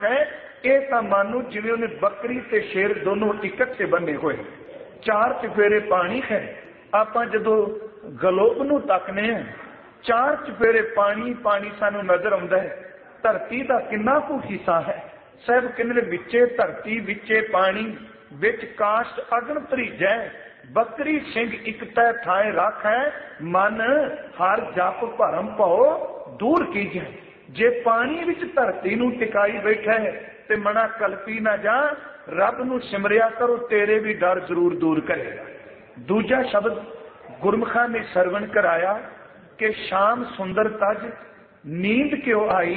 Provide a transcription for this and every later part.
है ये तो मानो जिवें उन्हें बकरी ते शेर दोनों इकट्ठे बने हुए, चार चफेरे पानी है। आप जदों गलोब नूं तकने हैं, चार चफेरे पानी पानी सानू नजर आउंदा है। धरती का कितना कु हिस्सा है, साहब कहंदे विचे धरती विचे पानी विच काष्ट अगन भरीजै, बकरी सिंह एक तय थाए रख है, मन हर जप भरम पाओ दूर कीजै। जे पानी विच धरती नूं टिकाई बैठा है ते मना कल्पी ना जा, रब नूं सिमरिया करो, तेरे भी डर जरूर दूर करेगा। दूजा शब्द गुरमुखा ने सरवण कराया कि शाम सुंदर तज नींद क्यों आई,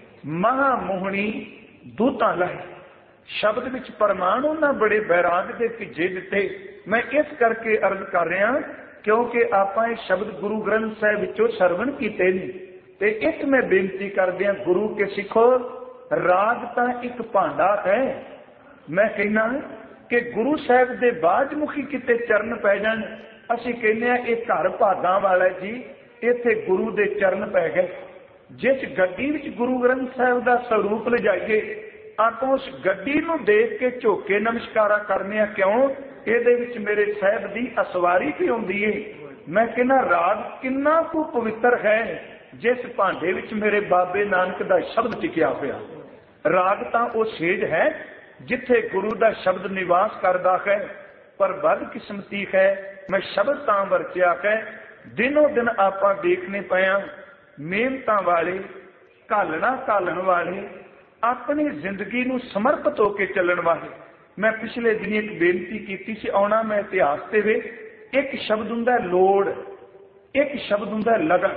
महामोहनी दूतां लाई। शब्द विच प्रमाण उन्हां बड़े बैराग दे भिजे दिते। मैं इस करके अर्ज कर रहा क्योंकि आपां इह शब्द गुरु ग्रंथ साहिब विचों सरवण कीते ने। ते एक मैं बेनती करदियां गुरु के सिखो, राग तां एक भांडा है। मैं कहना कि गुरु साहिब दे बाजमुखी किते चरण पै जाण, असीं कहने आ इह घर भागां वाला जी, इत्थे गुरु दे चरण पै गए। जिस गड्डी विच गुरु ग्रंथ साहिब दा स्वरूप लिजाइए, आपां उस गड्डी नूं देख के झोके नमस्कारा करने आ, क्यों इहदे विच मेरे साहिब दी असवारी भी हुंदी है। मैं कहना राग किन्ना कु पवित्र है, जिस भांडे विच मेरे बाबे नानक दा शब्द टिकिया होया। राग तां वो सेज है जिथे गुरु दा शब्द निवास करदा है, पर बदकिस्मती है मैं शब्द तां वरत्या है। दिनों दिन आपां देखने पिया मेहनतां वाले, घालना घालन वाले, अपनी जिंदगी नूं समर्पित होके चलण वाले। मैं पिछले दिन एक बेनती की सी, आउणा मैं इतिहास ते वे। एक शब्द हुंदा लोड़, एक शब्द हुंदा लगन।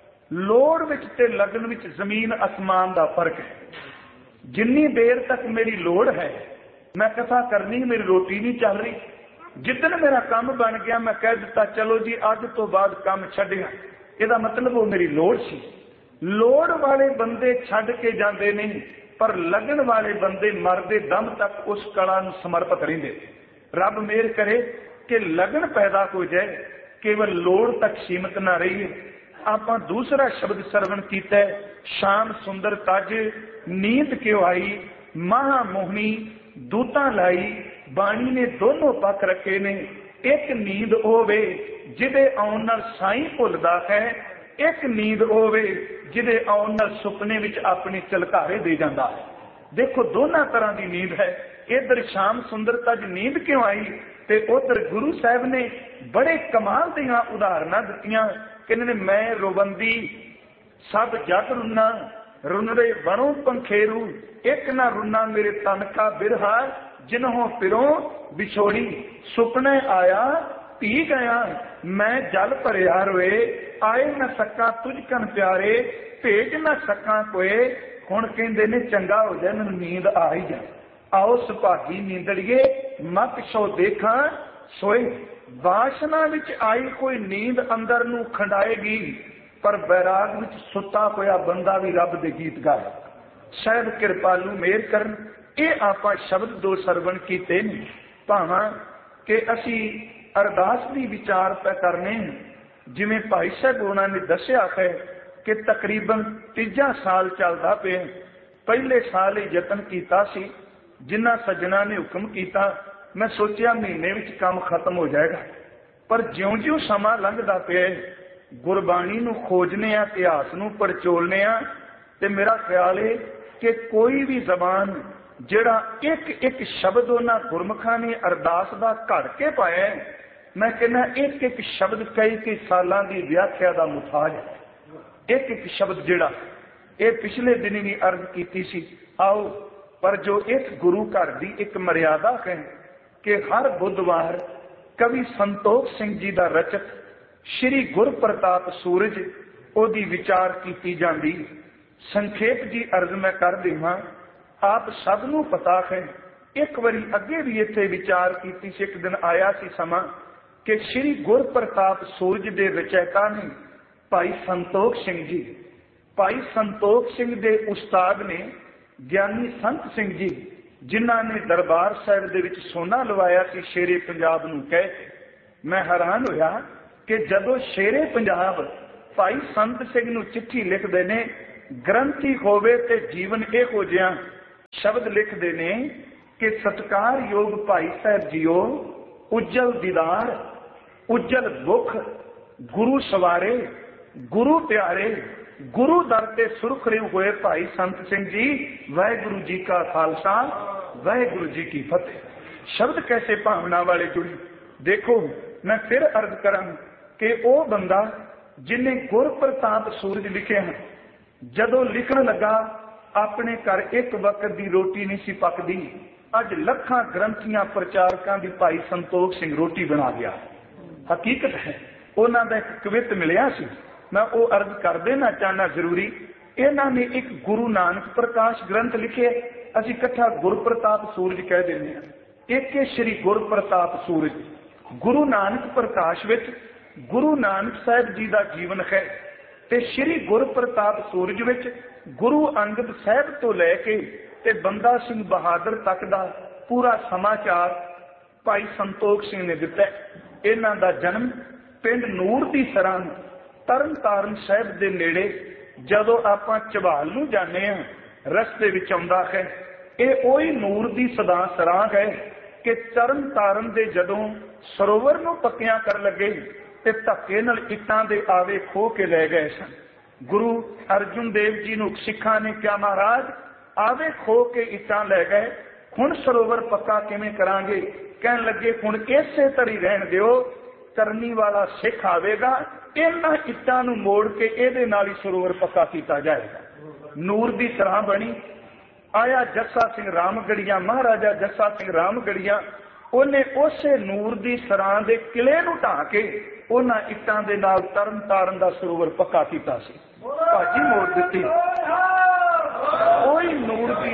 लोड़ विच ते लगन विच जमीन आसमान दा फर्क है। जिन्नी देर तक मेरी लोड़ है मैं कथा करनी, मेरी रोटी नहीं चल रही। जिदन मेरा काम बन गया मैं कह दिता चलो जी अज तो बाद काम छड्डिया, इहदा मतलब वो मेरी लोड़ सी। लोड़ वाले बंदे छड्ड के जांदे नहीं, पर लगन वाले बंदे मरदे दम तक उस कला नूं समर्पित रहिंदे। रब मेहर करे कि लगन पैदा हो जाए, केवल लोड़ तक सीमित ना रहिए। आपां दूसरा शब्द सरवण कीता, शाम सुंदर तज नींद क्यों आई, महामोहनी दूतां लाई। बाणी ने दोनों पक्ष रखे ने। एक नींद होवे जिदे आउण नाल साईं भुलदा है, एक नींद होवे जिदे आउण नाल सुपने विच अपनी झलकारे दे जांदा है। देखो दोनों तरह की नींद है। इधर शाम सुंदर तज नींद क्यों आई, ते उधर गुरु साहब ने बड़े कमाल दीआं उदाहरणां दित्तियां। कहंदे ने मैं रोवंदी सब जग रुना, रुनरे वणों पंखेरू, एक ना रुना मेरे तन का बिरहा, जिन्हों फिरों बिछोड़ी। सुपने आया पी गया मैं जल भरिया रोए, आए न सका तुझ कन प्यारे, भेज न सका कोए। हुण कहंदे ने चंगा हो जाए मैनूं नींद आ ही जाए। आओ सुभागी नींदड़िए मत सो देखा सोए। वासना विच आई कोई नींद अंदर नूं खंडाएगी, पर बैराग विच सुता होया बंदा भी रब दे गीत गाए। साहिब कृपालू मेहर करन। ये आपां शब्द दो सरवण कीते ने, भावां कि असी अरदास दी विचार पे करने। जिवें भाई साहब उन्होंने दस्या है कि तकरीबन तीजा साल चलदा पे। पहले साल ही यतन कीता सी, जिन्हां सज्जणा ने हुक्म किया, मैं सोचिया महीने विच काम खत्म हो जाएगा, पर ज्यों-ज्यों समा लंघदा पे गुरबाणी नूं खोजने आ, इतिहास नूं पड़चोलने आ, ते मेरा ख्याल है कि कोई भी जबान जिहड़ा एक एक शब्द उन्हां गुरमुखां ने अरदास दा घड़ के पाया है, मैं कहना एक एक शब्द कई सालां दी व्याख्या दा मुताज है। एक एक शब्द जिहड़ा ये पिछले दिन भी अर्ज कीती सी। आओ पर जो इस गुरु घर दी एक मर्यादा है कि हर बुधवार कवि संतोख सिंह जी दा रचक श्री गुर प्रताप सूरज ओदी विचार की जाती। संखेप जी अर्ज मैं कर देवां, आप सब नूं पता है, एक बारी अगे भी इत्थे विचार की। एक दिन आया सी समा कि श्री गुर प्रताप सूरज दे रचयिता ने भाई संतोख सिंह जी, भाई संतोख सिंह दे उस्ताद ने ज्ञानी संत सिंह जी, जिन्हां ने दरबार साहिब दे विच सोना लवाया सी शेरे पंजाब नूं कह के। मैं हैरान होया कि जदों शेरे पंजाब भाई संत सिंह नूं चिट्ठी लिखदे ने, ग्रंथी होवे ते जीवन इहो जिहा शब्द लिखते ने कि सत्कारयोग भाई साहब जीओ, उज्जल दीदार उज्जल मुख, गुरु सवारे गुरु प्यारे, गुरु दर ते सुरखरे हुए भाई संत सिंह जी। वाहिगुरु जी का खालसा, वाहिगुरु जी की फतेह। शब्द कैसे भावना वाले जुड़े। देखो मैं फिर अर्ज करा कि वो बंदा जिन्हें गुर प्रताप सूरज लिखे हैं, जदों लिखण लगा अपने घर एक वक्त की रोटी नहीं सी पकदी, अज लखां ग्रंथियां प्रचारकां दी भाई संतोख सिंह रोटी बना गया। हकीकत है उन्हां दा एक कवित मिलिया सी, मैं वो अर्ज कर देना चाहना जरूरी। इन्हां ने एक गुरु नानक प्रकाश ग्रंथ लिखे, असीं इकट्ठा गुर प्रताप सूरज कह देने हैं। एक है श्री गुर प्रताप सूरज। गुरु नानक प्रकाश विच गुरु नानक साहब जी का जीवन है, ते श्री गुर प्रताप सूरज विच गुरु अंगद साहब तो लैके ते बंदा सिंह बहादुर तक का पूरा समाचार भाई संतोख सिंह ने दिता। इन्हां दा जन्म पिंड नूर दी सरां तरन तारण साहब दे नेड़े जदों आपां झबाल नूं जाने हां, रस्ते विच आउंदा है। ये ओही नूर दी सदा सरां है कि तरन तारण दे जदों सरोवर नूं पक्कियां कर लगे ते धक्के नाल इट्टां दे आवे खो के लै गए सन। गुरु अर्जुन देव जी नूं सिखां ने क्या महाराज आवे खो के इट्टां लै गए, हुण सरोवर पक्का किवें करांगे। कहण लगे हुण इसे तरी रहण दिओ, करनी वाला सिख आवेगा, इन्हां इट्टां नूं मोड़ के इहदे नाल ही सरोवर पक्का कीता जाएगा। नूर दी सराह बनी। आया जस्सा सिंह रामगढ़िया, महाराजा जस्सा सिंह रामगढ़िया, उन्हें उसे नूर दी सराह दे किले नूं ढाह के उन्हां इट्टां दे नाल तरन तारण दा सरोवर पक्का कीता सी। भाजी मोड़ दित्ती। ओही नूर दी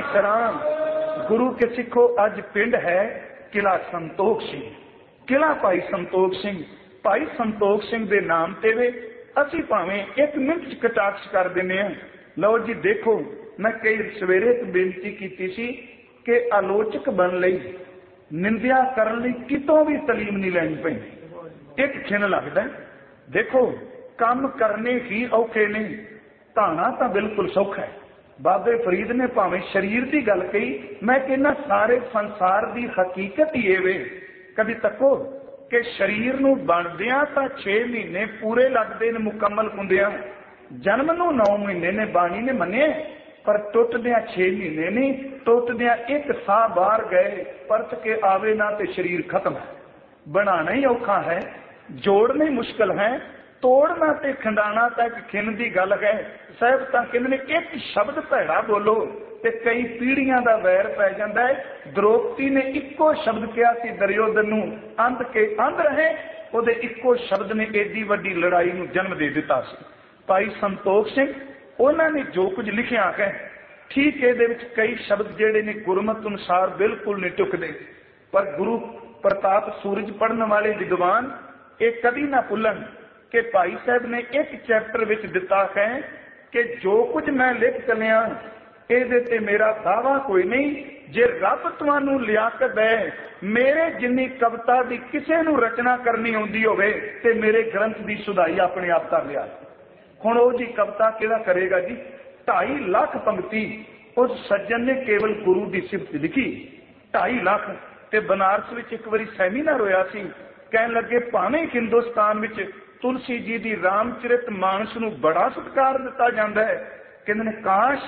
सराह गुरु के सिखो अज पिंड है किला संतोख सिंह। किला भाई संतोख सिंह, भाई संतोख सिंह दे नाम ते वे असी भावें एक मिनट च कटाक्ष कर दिंदे हां। लो जी देखो, मैं कई सवेरे एक बेनती कीती सी कि आलोचक बन लई निंदिया करन लई कितों भी तलीम नहीं लैनी पैंदी। एक खिन लगदा देखो काम करने ही औखे ने, धाना तो बिल्कुल सौखा है। बाबे फरीद ने भावें शरीर की गल कही, मैं कहना सारे संसार की हकीकत ही ये वे। कभी तको कि शरीर नूं बनदियां तां 6 महीने पूरे लगते ने मुकम्मल हुंदियां, जन्म नूं 9 महीने ने बाणी ने मन्ने, पर टुटदियां 6 महीने नहीं, टुटदियां एक साह बाहर गए परत के आवे ना ते शरीर खत्म है। बनाना ही औखा है, जोड़ना ही मुश्किल है, तोड़ना ते खंडाना तक खिन दी गल है। साहब तां कहंदे ने एक शब्द भैड़ा बोलो ते कई पीढ़ियां दा वैर पै जांदा है। द्रौपदी ने इक्को शब्द कहा सी दुर्योधन नूं, अंध के अंध रहे, उहदे इक्को शब्द ने एडी वड्डी लड़ाई नूं जन्म दे दिता सी। भाई संतोख सिंह उन्हां ने जो कुछ लिखिया है, ठीक इहदे विच कई शब्द जिहड़े ने गुरमत अनुसार बिल्कुल नहीं टुकदे, पर गुरु प्रताप सूरज पढ़न वाले विद्वान ये कभी ना भुलन कि भाई साहब ने एक चैप्टर विच दिता है कि जो कुछ मैं लिख चलिया इहदे ते मेरा दावा कोई नहीं, जे रब तुहानूं लियाकत है मेरे जिन्नी कविता दी किसे नूं रचना करनी आउंदी होवे ते मेरे ग्रंथ दी सुधाई अपने आप कर लिया। हुण ओह जी कविता किहड़ा करेगा जी। 2.5 लाख पंक्ति उस सज्जन ने केवल गुरु की सिफत लिखी। 2.5 लाख ते बनारस विच एक बारी सैमीनार होया सी, कहन लगे भावें हिंदुस्तान विच तुलसी जी की रामचरित मानस नूं बड़ा सत्कार दिता जाता है, कहंदे ने काश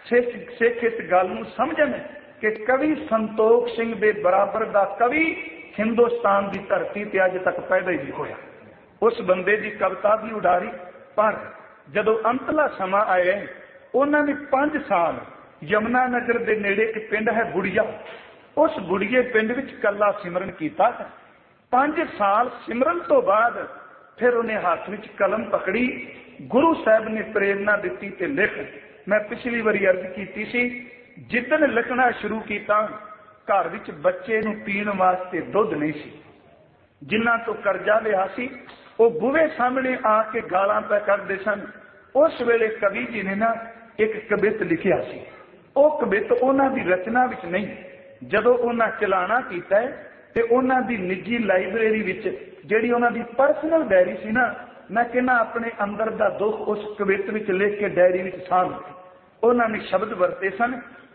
सिख इस गल नूं समझण कि कवि संतोख सिंह दे बराबर दा कवि हिंदुस्तान की धरती ते अज तक पैदा ही नहीं होया। उस बंदे की कविता भी उडारी, पर जदों अंतला समा आया उन्होंने 5 साल यमुना नगर के नेड़े एक पिंड है बुढ़िया, उस बुढ़िए पिंड विच कला सिमरन किया। 5 साल सिमरन तो बाद फिर उन्हें हाथ में कलम पकड़ी, गुरु साहब ने प्रेरणा दी ते लिख। मैं पिछली बारी अर्ज की सी, जिदन लिखना शुरू किया घर विच बच्चे नूं पीण वास्ते दुध नहीं सी, जिन्हां तो कर्जा लिया सी वो बूहे सामने आके गालां पै करदे सन। उस वेले कवि जी ने ना एक कवित लिखिया सी, वो कवित उन्हां दी रचना विच नहीं, जदों उन्हां चलाना कीता ते उन्हां दी निजी लाइब्रेरी विच जिहड़ी उन्हां दी पर्सनल डायरी सी ना, मैं कहना अपने अंदर दा दुख उस कवित विच लिख के डायरी विच साम। उन्हां ने शब्द वरते सन,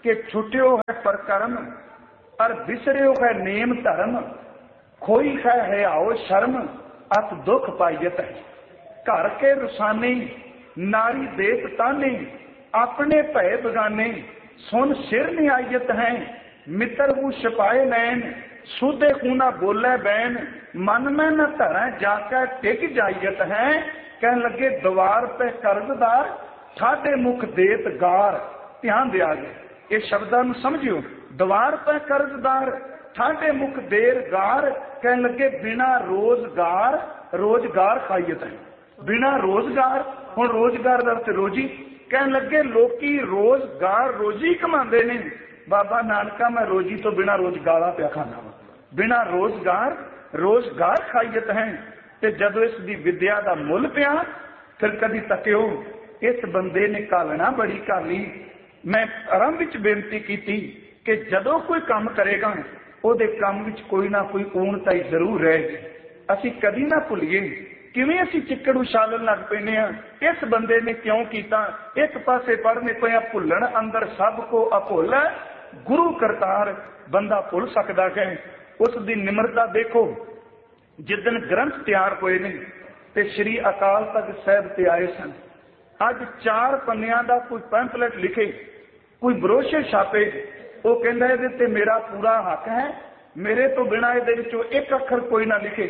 कि छुट्यो है परकर्म और बिसरियो है नेम धर्म, खोई है आओ शर्म अत दुख पाइयत है। घर के रुसाने नारी देत ताने, अपने भय बगाने सुन सिर नियायत है। मित्र वो छपाए नैन सूदे खूना बोले बैन, मन में न धरा जाकर टिक जाइयत है। कह लगे द्वार पे कर्जदार ठाडे मुख देत गार। ध्यान दिया गया ये शब्दां नूं समझियो। द्वार पे कर्जदार ठाडे मुख देर गार, कह लगे बिना रोजगार रोजगार खाइयत है। बिना रोजगार, हुण रोजगार दा अर्थ रोजी। कह लगे लोकी रोजगार रोजी कमांदे ने, बाबा नानका मैं रोजी तो बिना रोजगारा पिया खाना वा। बिना रोजगार रोजगार खाइयत है। ते जदों इस दी विद्या दा मुल पिया, फिर कदी तकियो इस बंदे ने घालना बड़ी घाली। मैं आरंभ विच बेनती की कि जदों कोई काम करेगा ਉਹਦੇ ਕੰਮ ਵਿੱਚ ਕੋਈ ਨਾ ਕੋਈ ਊਣਤਾਈ ਜ਼ਰੂਰ ਰਹੇਗੀ। ਅਸੀਂ ਕਦੀ ਨਾ ਭੁੱਲੀਏ ਕਿਵੇਂ ਅਸੀਂ ਚਿੱਕੜ ਉਛਾਲਣ ਲੱਗ ਪੈਨੇ ਆ। ਇਸ ਬੰਦੇ ਨੇ ਕਿਉਂ ਕੀਤਾ? ਇੱਕ ਪਾਸੇ ਪੜ੍ਹਨੇ ਪਿਆ ਭੁੱਲਣ ਅੰਦਰ ਸਭ ਕੋ ਅਭੁੱਲ, ਗੁਰੂ ਕਰਤਾਰ ਬੰਦਾ ਭੁੱਲ ਸਕਦਾ ਹੈ। ਉਸ ਦੀ ਨਿਮਰਤਾ ਦੇਖੋ। ਜਿੱਦਣ ਗ੍ਰੰਥ ਤਿਆਰ ਹੋਏ ਨੇ ਤੇ ਸ਼੍ਰੀ ਅਕਾਲ ਤਖਤ ਸਾਹਿਬ ਤੇ ਆਏ ਸਨ, ਅੱਜ 4 ਪੰਨਿਆਂ ਦਾ ਕੋਈ ਪੈਂਪਲੇਟ ਲਿਖੇ, ਕੋਈ ਬਰੋਸ਼ਰ ਛਾਪੇ, ਉਹ ਕਹਿੰਦਾ ਇਹਦੇ ਤੇ ਮੇਰਾ ਪੂਰਾ ਹੱਕ ਹੈ, ਮੇਰੇ ਤੋਂ ਬਿਨਾਂ ਇਹਦੇ ਵਿੱਚੋਂ ਇੱਕ ਅੱਖਰ ਕੋਈ ਨਾ ਲਿਖੇ।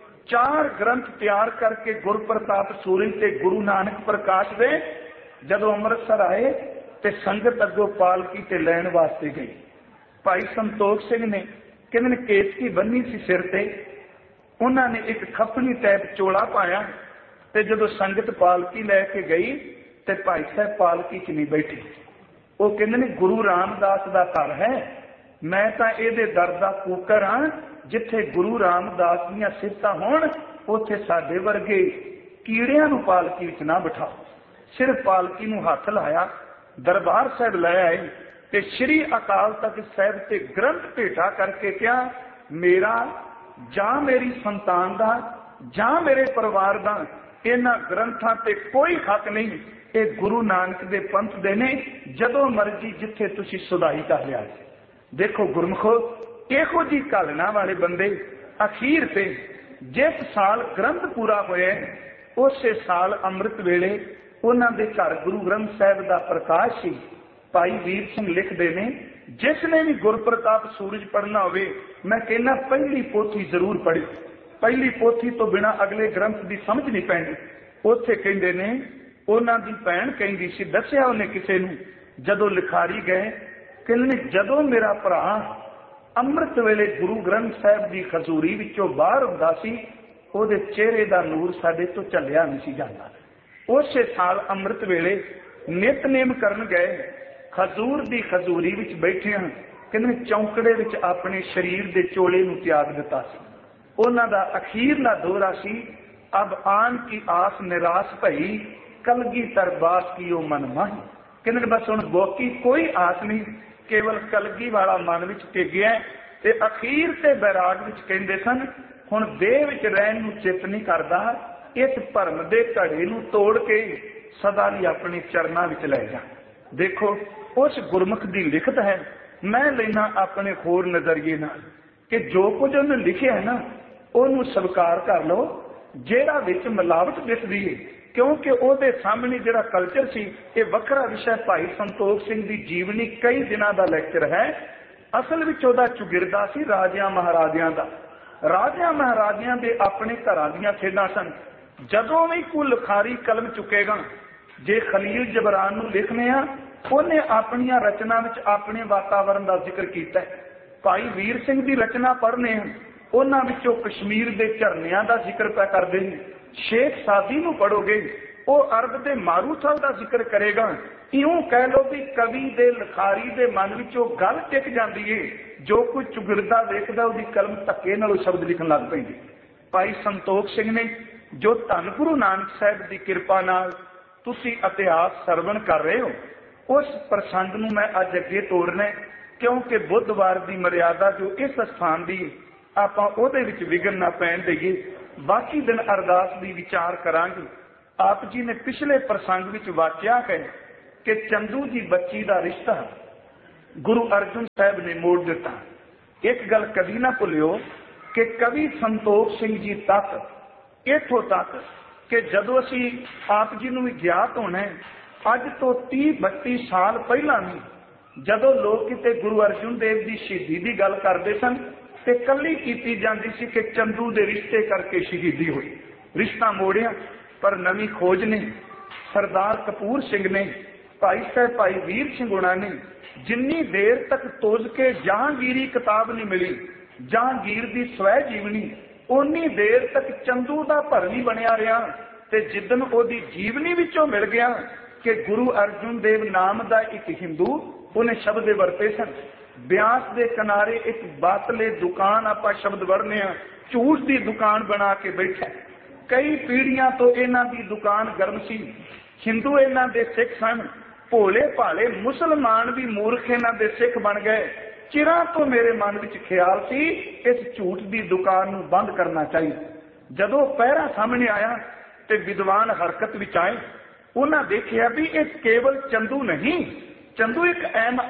4 ਗ੍ਰੰਥ ਤਿਆਰ ਕਰਕੇ ਗੁਰਪ੍ਰਤਾਪ ਸੂਰੀ ਤੇ ਗੁਰੂ ਨਾਨਕ ਪ੍ਰਕਾਸ਼ ਦੇ ਜਦੋਂ ਅੰਮ੍ਰਿਤਸਰ ਆਏ ਤੇ ਸੰਗਤ ਅੱਗੋਂ ਪਾਲਕੀ ਤੇ ਲੈਣ ਵਾਸਤੇ ਗਈ। ਭਾਈ ਸੰਤੋਖ ਸਿੰਘ ਨੇ ਕਹਿੰਦੇ ਨੇ ਕੇਸਕੀ ਬੰਨੀ ਸੀ ਸਿਰ ਤੇ, ਉਹਨਾਂ ਨੇ ਇੱਕ ਖੱਪਣੀ ਟੈਪ ਚੋਲਾ ਪਾਇਆ ਤੇ ਜਦੋਂ ਸੰਗਤ ਪਾਲਕੀ ਲੈ ਕੇ ਗਈ ਤੇ ਭਾਈ ਸਾਹਿਬ ਪਾਲਕੀ 'ਚ ਨਹੀਂ ਬੈਠੇ। ਉਹ ਕਹਿੰਦੇ ਨੇ ਗੁਰੂ ਰਾਮਦਾਸ ਦਾ ਘਰ ਹੈ, ਮੈਂ ਤਾਂ ਇਹਦੇ ਦਰ ਦਾ ਕੂਕਰ ਹਾਂ। ਜਿੱਥੇ ਗੁਰੂ ਰਾਮਦਾਸ ਦੀਆਂ ਸਿਫਤਾਂ ਹੋਣ ਉੱਥੇ ਸਾਡੇ ਵਰਗੇ ਕੀੜਿਆਂ ਨੂੰ ਪਾਲਕੀ ਵਿੱਚ ਨਾ ਬਿਠਾਓ। ਸਿਰਫ ਪਾਲਕੀ ਨੂੰ ਹੱਥ ਲਾਇਆ, ਦਰਬਾਰ ਸਾਹਿਬ ਲੈ ਆਏ ਤੇ ਸ਼੍ਰੀ ਅਕਾਲ ਤਖਤ ਸਾਹਿਬ ਤੇ ਗ੍ਰੰਥ ਭੇਟਾ ਕਰਕੇ ਕਿਹਾ, ਮੇਰਾ ਜਾਂ ਮੇਰੀ ਸੰਤਾਨ ਦਾ ਜਾਂ ਮੇਰੇ ਪਰਿਵਾਰ ਦਾ ਇਹਨਾਂ ਗ੍ਰੰਥਾਂ ਤੇ ਕੋਈ ਹੱਕ ਨਹੀਂ। ਇਹ ਗੁਰੂ ਨਾਨਕ ਦੇ ਪੰਥ ਦੇ ਨੇ, ਜਦੋਂ ਮਰਜੀ ਜਿੱਥੇ ਤੁਸੀਂ ਸੁਧਾਈ ਕਰ ਲਿਆ। ਦੇਖੋ ਗੁਰਮੁਖੋ, ਇਹੋ ਜੀ ਘਾਲਣਾ ਵਾਲੇ ਬੰਦੇ ਅਖੀਰ ਤੇ ਜਿਸ ਸਾਲ ਗ੍ਰੰਥ ਪੂਰਾ ਹੋਇਆ ਉਸੇ ਸਾਲ ਅੰਮ੍ਰਿਤ ਵੇਲੇ ਉਹਨਾਂ ਦੇ ਘਰ ਗੁਰੂ ਗ੍ਰੰਥ ਸਾਹਿਬ ਦਾ ਪ੍ਰਕਾਸ਼ ਸੀ। ਭਾਈ ਵੀਰ ਸਿੰਘ ਲਿਖਦੇ ਨੇ, ਜਿਸ ਨੇ ਵੀ ਗੁਰਪ੍ਰਤਾਪ ਸੂਰਜ ਪੜ੍ਹਨਾ ਹੋਵੇ, ਮੈਂ ਕਹਿੰਦਾ ਪਹਿਲੀ ਪੋਥੀ ਜ਼ਰੂਰ ਪੜ੍ਹੇ। ਪਹਿਲੀ ਪੋਥੀ ਤੋਂ ਬਿਨਾਂ ਅਗਲੇ ਗ੍ਰੰਥ ਦੀ ਸਮਝ ਨਹੀਂ ਪੈਣੀ। ਉੱਥੇ ਕਹਿੰਦੇ ਨੇ ਉਹਨਾਂ ਦੀ ਭੈਣ ਕਹਿੰਦੀ ਸੀ, ਦੱਸਿਆ ਉਹਨੇ ਕਿਸੇ ਨੂੰ, ਜਦੋਂ ਲਿਖਾਰੀ ਗਏ, ਕਹਿੰਦੇ ਜਦੋਂ ਮੇਰਾ ਭਰਾ ਅੰਮ੍ਰਿਤ ਵੇਲੇ ਗੁਰੂ ਗ੍ਰੰਥ ਸਾਹਿਬ ਦੀ ਖਜ਼ੂਰੀ ਵਿੱਚੋਂ ਬਾਹਰ ਹੁੰਦਾ ਸੀ, ਉਹਦੇ ਚਿਹਰੇ ਦਾ ਨੂਰ ਸਾਡੇ ਤੋਂ ਝੱਲਿਆ ਨਹੀਂ ਸੀ ਜਾਂਦਾ। ਉਸੇ ਸਾਲ ਅੰਮ੍ਰਿਤ ਵੇਲੇ ਨਿਤਨੇਮ ਕਰਨ ਗਏ, ਖਜ਼ੂਰ ਦੀ ਖਜ਼ੂਰੀ ਵਿੱਚ ਬੈਠਿਆਂ ਕਹਿੰਦੇ ਚੌਂਕੜੇ ਵਿੱਚ ਆਪਣੇ ਸਰੀਰ ਦੇ ਚੋਲੇ ਨੂੰ ਤਿਆਗ ਦਿੱਤਾ ਸੀ। ਉਹਨਾਂ ਦਾ ਅਖੀਰਲਾ ਦੋਹਰਾ ਸੀ, ਅਬ ਆਨ ਕੀ ਆਸ ਨਿਰਾਸ਼ ਭਈ, ਕਲਗੀ ਤਰਬਾਸ ਕੀ ਉਹ ਮਨ ਮਾਹੀ। ਕਹਿੰਦੇ ਬਸ ਹੁਣ ਬਾਕੀ ਕੋਈ ਆਸ ਨਹੀਂ, ਕੇਵਲ ਕਲਗੀ ਵਾਲਾ ਮਨ ਵਿੱਚ ਟਿਕਿਆ। ਤੇ ਅਖੀਰ ਤੇ ਬੈਰਾਗ ਵਿੱਚ ਕਹਿੰਦੇ ਸਨ, ਹੁਣ ਦੇਹ ਵਿੱਚ ਰਹਿਣ ਨੂੰ ਚਿੱਤ ਨਹੀਂ ਕਰਦਾ, ਇਸ ਭਰਮ ਦੇ ਘੜੇ ਨੂੰ ਤੋੜ ਕੇ ਸਦਾ ਲਈ ਆਪਣੇ ਚਰਨਾਂ ਵਿੱਚ ਲੈ ਜਾ। ਦੇਖੋ ਉਸ ਗੁਰਮੁਖ ਦੀ ਲਿਖਤ ਹੈ। ਮੈਂ ਲੈਣਾ ਆਪਣੇ ਹੋਰ ਨਜ਼ਰੀਏ ਨਾਲ ਕਿ ਜੋ ਕੁਝ ਉਹਨੇ ਲਿਖਿਆ ਹੈ ਨਾ, ਉਹਨੂੰ ਸਵੀਕਾਰ ਕਰ ਲਓ। ਜਿਹੜਾ ਵਿੱਚ ਮਿਲਾਵਟ ਦਿਸਦੀ ਹੈ, ਕਿਉਂਕਿ ਉਹਦੇ ਸਾਹਮਣੇ ਜਿਹੜਾ ਕਲਚਰ ਸੀ, ਇਹ ਵੱਖਰਾ ਵਿਸ਼ਾ। ਭਾਈ ਸੰਤੋਖ ਸਿੰਘ ਦੀ ਜੀਵਨੀ ਕਈ ਦਿਨਾਂ ਦਾ ਲੈਕਚਰ ਹੈ। ਅਸਲ ਵਿੱਚ ਉਹਦਾ ਚੁਗਿਰਦਾ ਸੀ ਰਾਜਿਆਂ ਮਹਾਰਾਜਿਆਂ ਦਾ। ਰਾਜਿਆਂ ਮਹਾਰਾਜਿਆਂ ਦੇ ਆਪਣੇ ਘਰਾਂ ਦੀਆਂ ਖੇਡਾਂ ਸਨ। ਜਦੋਂ ਵੀ ਕੋਈ ਲਿਖਾਰੀ ਕਲਮ ਚੁੱਕੇਗਾ, ਜੇ ਖਲੀਲ ਜਬਰਾਨ ਨੂੰ ਲਿਖਨੇ ਆ, ਉਹਨੇ ਆਪਣੀਆਂ ਰਚਨਾ ਵਿੱਚ ਆਪਣੇ ਵਾਤਾਵਰਨ ਦਾ ਜ਼ਿਕਰ ਕੀਤਾ। ਭਾਈ ਵੀਰ ਸਿੰਘ ਦੀ ਰਚਨਾ ਪੜ੍ਹਨੇ ਆ, ਉਹਨਾਂ ਵਿੱਚੋਂ ਕਸ਼ਮੀਰ ਦੇ ਝਰਨਿਆਂ ਦਾ ਜ਼ਿਕਰ ਪਿਆ ਕਰਦੇ ਨੇ। ਸ਼ੇਖ ਸਾਦੀ ਨੂੰ ਪੜ੍ਹੋਗੇ, ਉਹ ਅਰਬ ਦੇ ਮਾਰੂਥਲ ਦਾ ਜ਼ਿਕਰ ਕਰੇਗਾ। ਇਉਂ ਕਹਿ ਲਓ ਵੀ ਕਵੀ ਦੇ ਲਿਖਾਰੀ ਦੇ ਮਨ ਵਿੱਚੋਂ ਗੱਲ ਟਿਕ ਜਾਂਦੀ ਏ। ਜੋ ਕੋਈ ਚੁਗਿਰਦਾ ਵੇਖਦਾ ਉਹਦੀ ਕਲਮ ਧੱਕੇ ਨਾਲ ਸ਼ਬਦ ਲਿਖਣ ਲੱਗ ਪੈਂਦੀ। ਭਾਈ ਸੰਤੋਖ ਸਿੰਘ ਨੇ, ਜੋ ਧੰਨ ਗੁਰੂ ਨਾਨਕ ਸਾਹਿਬ ਦੀ ਕਿਰਪਾ ਨਾਲ ਤੁਸੀਂ ਇਤਿਹਾਸ ਸਰਵਣ ਕਰ ਰਹੇ ਹੋ, ਉਸ ਪ੍ਰਸੰਗ ਨੂੰ ਮੈਂ ਅੱਜ ਅੱਗੇ ਤੋਰਨਾ, ਕਿਉਂਕਿ ਬੁੱਧਵਾਰ ਦੀ ਮਰਿਆਦਾ ਜੋ ਇਸ ਸਥਾਨ ਦੀ, ਆਪਾਂ ਉਹਦੇ ਵਿੱਚ ਵਿਘਨ ਨਾ ਪੈਣ ਦੇਈਏ। ਬਾਕੀ ਦਿਨ ਅਰਦਾਸ ਦੀ ਵਿਚਾਰ ਕਰਾਂਗੇ। ਆਪ ਜੀ ਨੇ ਪਿਛਲੇ ਪ੍ਰਸੰਗ ਵਿੱਚ ਵਾਕਿਆ ਹੈ ਕਿ ਚੰਦੂ ਦੀ ਬੱਚੀ ਦਾ ਰਿਸ਼ਤਾ गुरु अर्जुन साहब ने मोड़ दिता। एक गल कभी ना भुलियो कि कवि संतोख सिंह जी तक इथों तक कि जदों असी आप जी नूं ज्ञात होना है, अज तो 30-32 साल पहला भी जदों लोग किते गुरु अर्जुन देव की शहीदी की गल करते सन ते कली की जाती सी कि चंदू दे रिश्ते करके शहीदी हुई। रिश्ता मोड़िया पर नवी खोज ने सरदार कपूर सिंह ने, भाई साहब भाई वीर सिंह हुणा ने जिन्नी देर तक तोज के जहांगीरी किताब नहीं मिली, जहांगीर की स्वै जीवनी, उन्नी देर तक चंदू का भर नहीं बनया रहा। ते जिदन ओदी जीवनी विचों मिल गया कि गुरु अर्जुन देव नाम का एक हिंदू, उन्हें शब्द वरते सन। ब्यास के किनारे एक बातले दुकान आपां शब्द वरने, झूठ की दुकान बना के बैठा। कई पीढ़ियां तो इन्हां दी दुकान गर्म सी, हिंदू इन्हां दे सिख सन, भोले भाले मुसलमान भी मूर्ख इन्हां दे सिख बन गए। चिरां तो मेरे मन विच ख्याल सी इस झूठ की दुकान नूं बंद करना चाहिए। जदों पहरा सामने आया ते विद्वान हरकत विच आए, उन्हां देखिया भी इस केवल चंदू नहीं, चंदू एक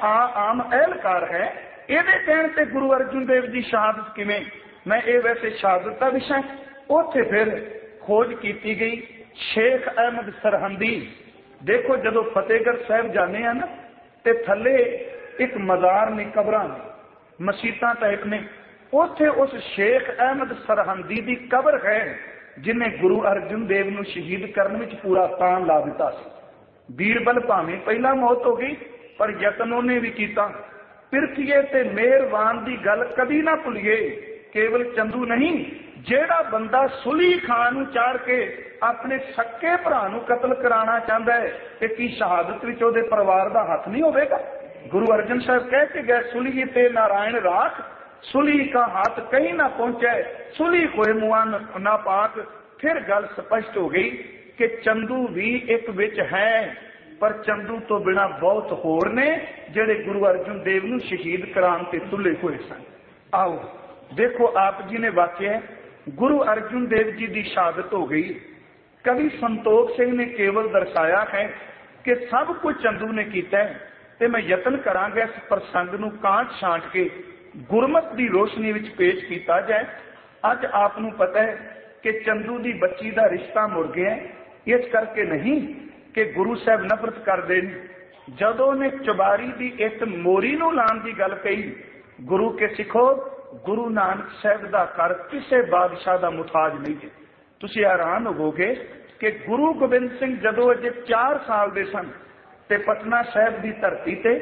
आम एहलकार है, इहदे कहण ते गुरु अर्जुन देव जी शहादत किवें? मैं ये वैसे शहादत का विषय उत्थे फिर खोज की गई। शेख अहमद सरहंदी, देखो जदों फतेहगढ़ साहब जाने हैं ना, ते थले एक मज़ार ने, कबरां ने, मसीतां टाइप ने, उत्थे उस शेख अहमद सरहंदी की कबर है जिन्हें गुरु अर्जुन देव नूं शहीद करने में पूरा तान ला दिता सी। बीरबल भावें पहला मौत हो गई पर यतन उन्हें भी किया। पिरथीए ते मेहरबान की गल कभी ना भुलिए, केवल चंदू नहीं, जेड़ा बंदा सुली खान नूं चाड़ के अपने सक्के भरा नूं कतल कराना चाहता है कि की शहादत विच उहदे परिवार का हाथ नहीं होवेगा? गुरु अर्जन साहब कह के गए, सुली ते नारायण राख, सुली का हाथ कहीं ना पहुंचे, सुली कोई मुआ ना पाक। फिर गल स्पष्ट हो गई कि चंदू भी एक विच है, पर चंदू तो बिना बहुत होर ने जेड़े गुरु अर्जुन देव नूं शहीद कराने ते तुले हुए सन। आओ देखो, आप जी ने वाक्य गुरु अर्जुन देव जी की शहादत हो गई। कवि संतोख सिंह ने केवल दर्शाया है कि सब कुछ चंदू ने किया है, ते मैं यतन करांगा इस प्रसंग नूं कांट छांट के गुरमत की रोशनी विच पेश किया जाए। अज आपनूं पता है कि चंदू की बच्ची का रिश्ता मुड़ गया, इस करके नहीं कि गुरु साहब नफरत करते हैं। जदों ने चुबारी की एक मोरी नूं लाण की गल कही, गुरु के सिखो, गुरु नानक साहब का घर किसी बादशाह का मुताज नहीं है। तुसीं हैरान होवोगे कि गुरु गोबिंद सिंह जदों अजे 4 साल के सन ते पटना साहब की धरती ते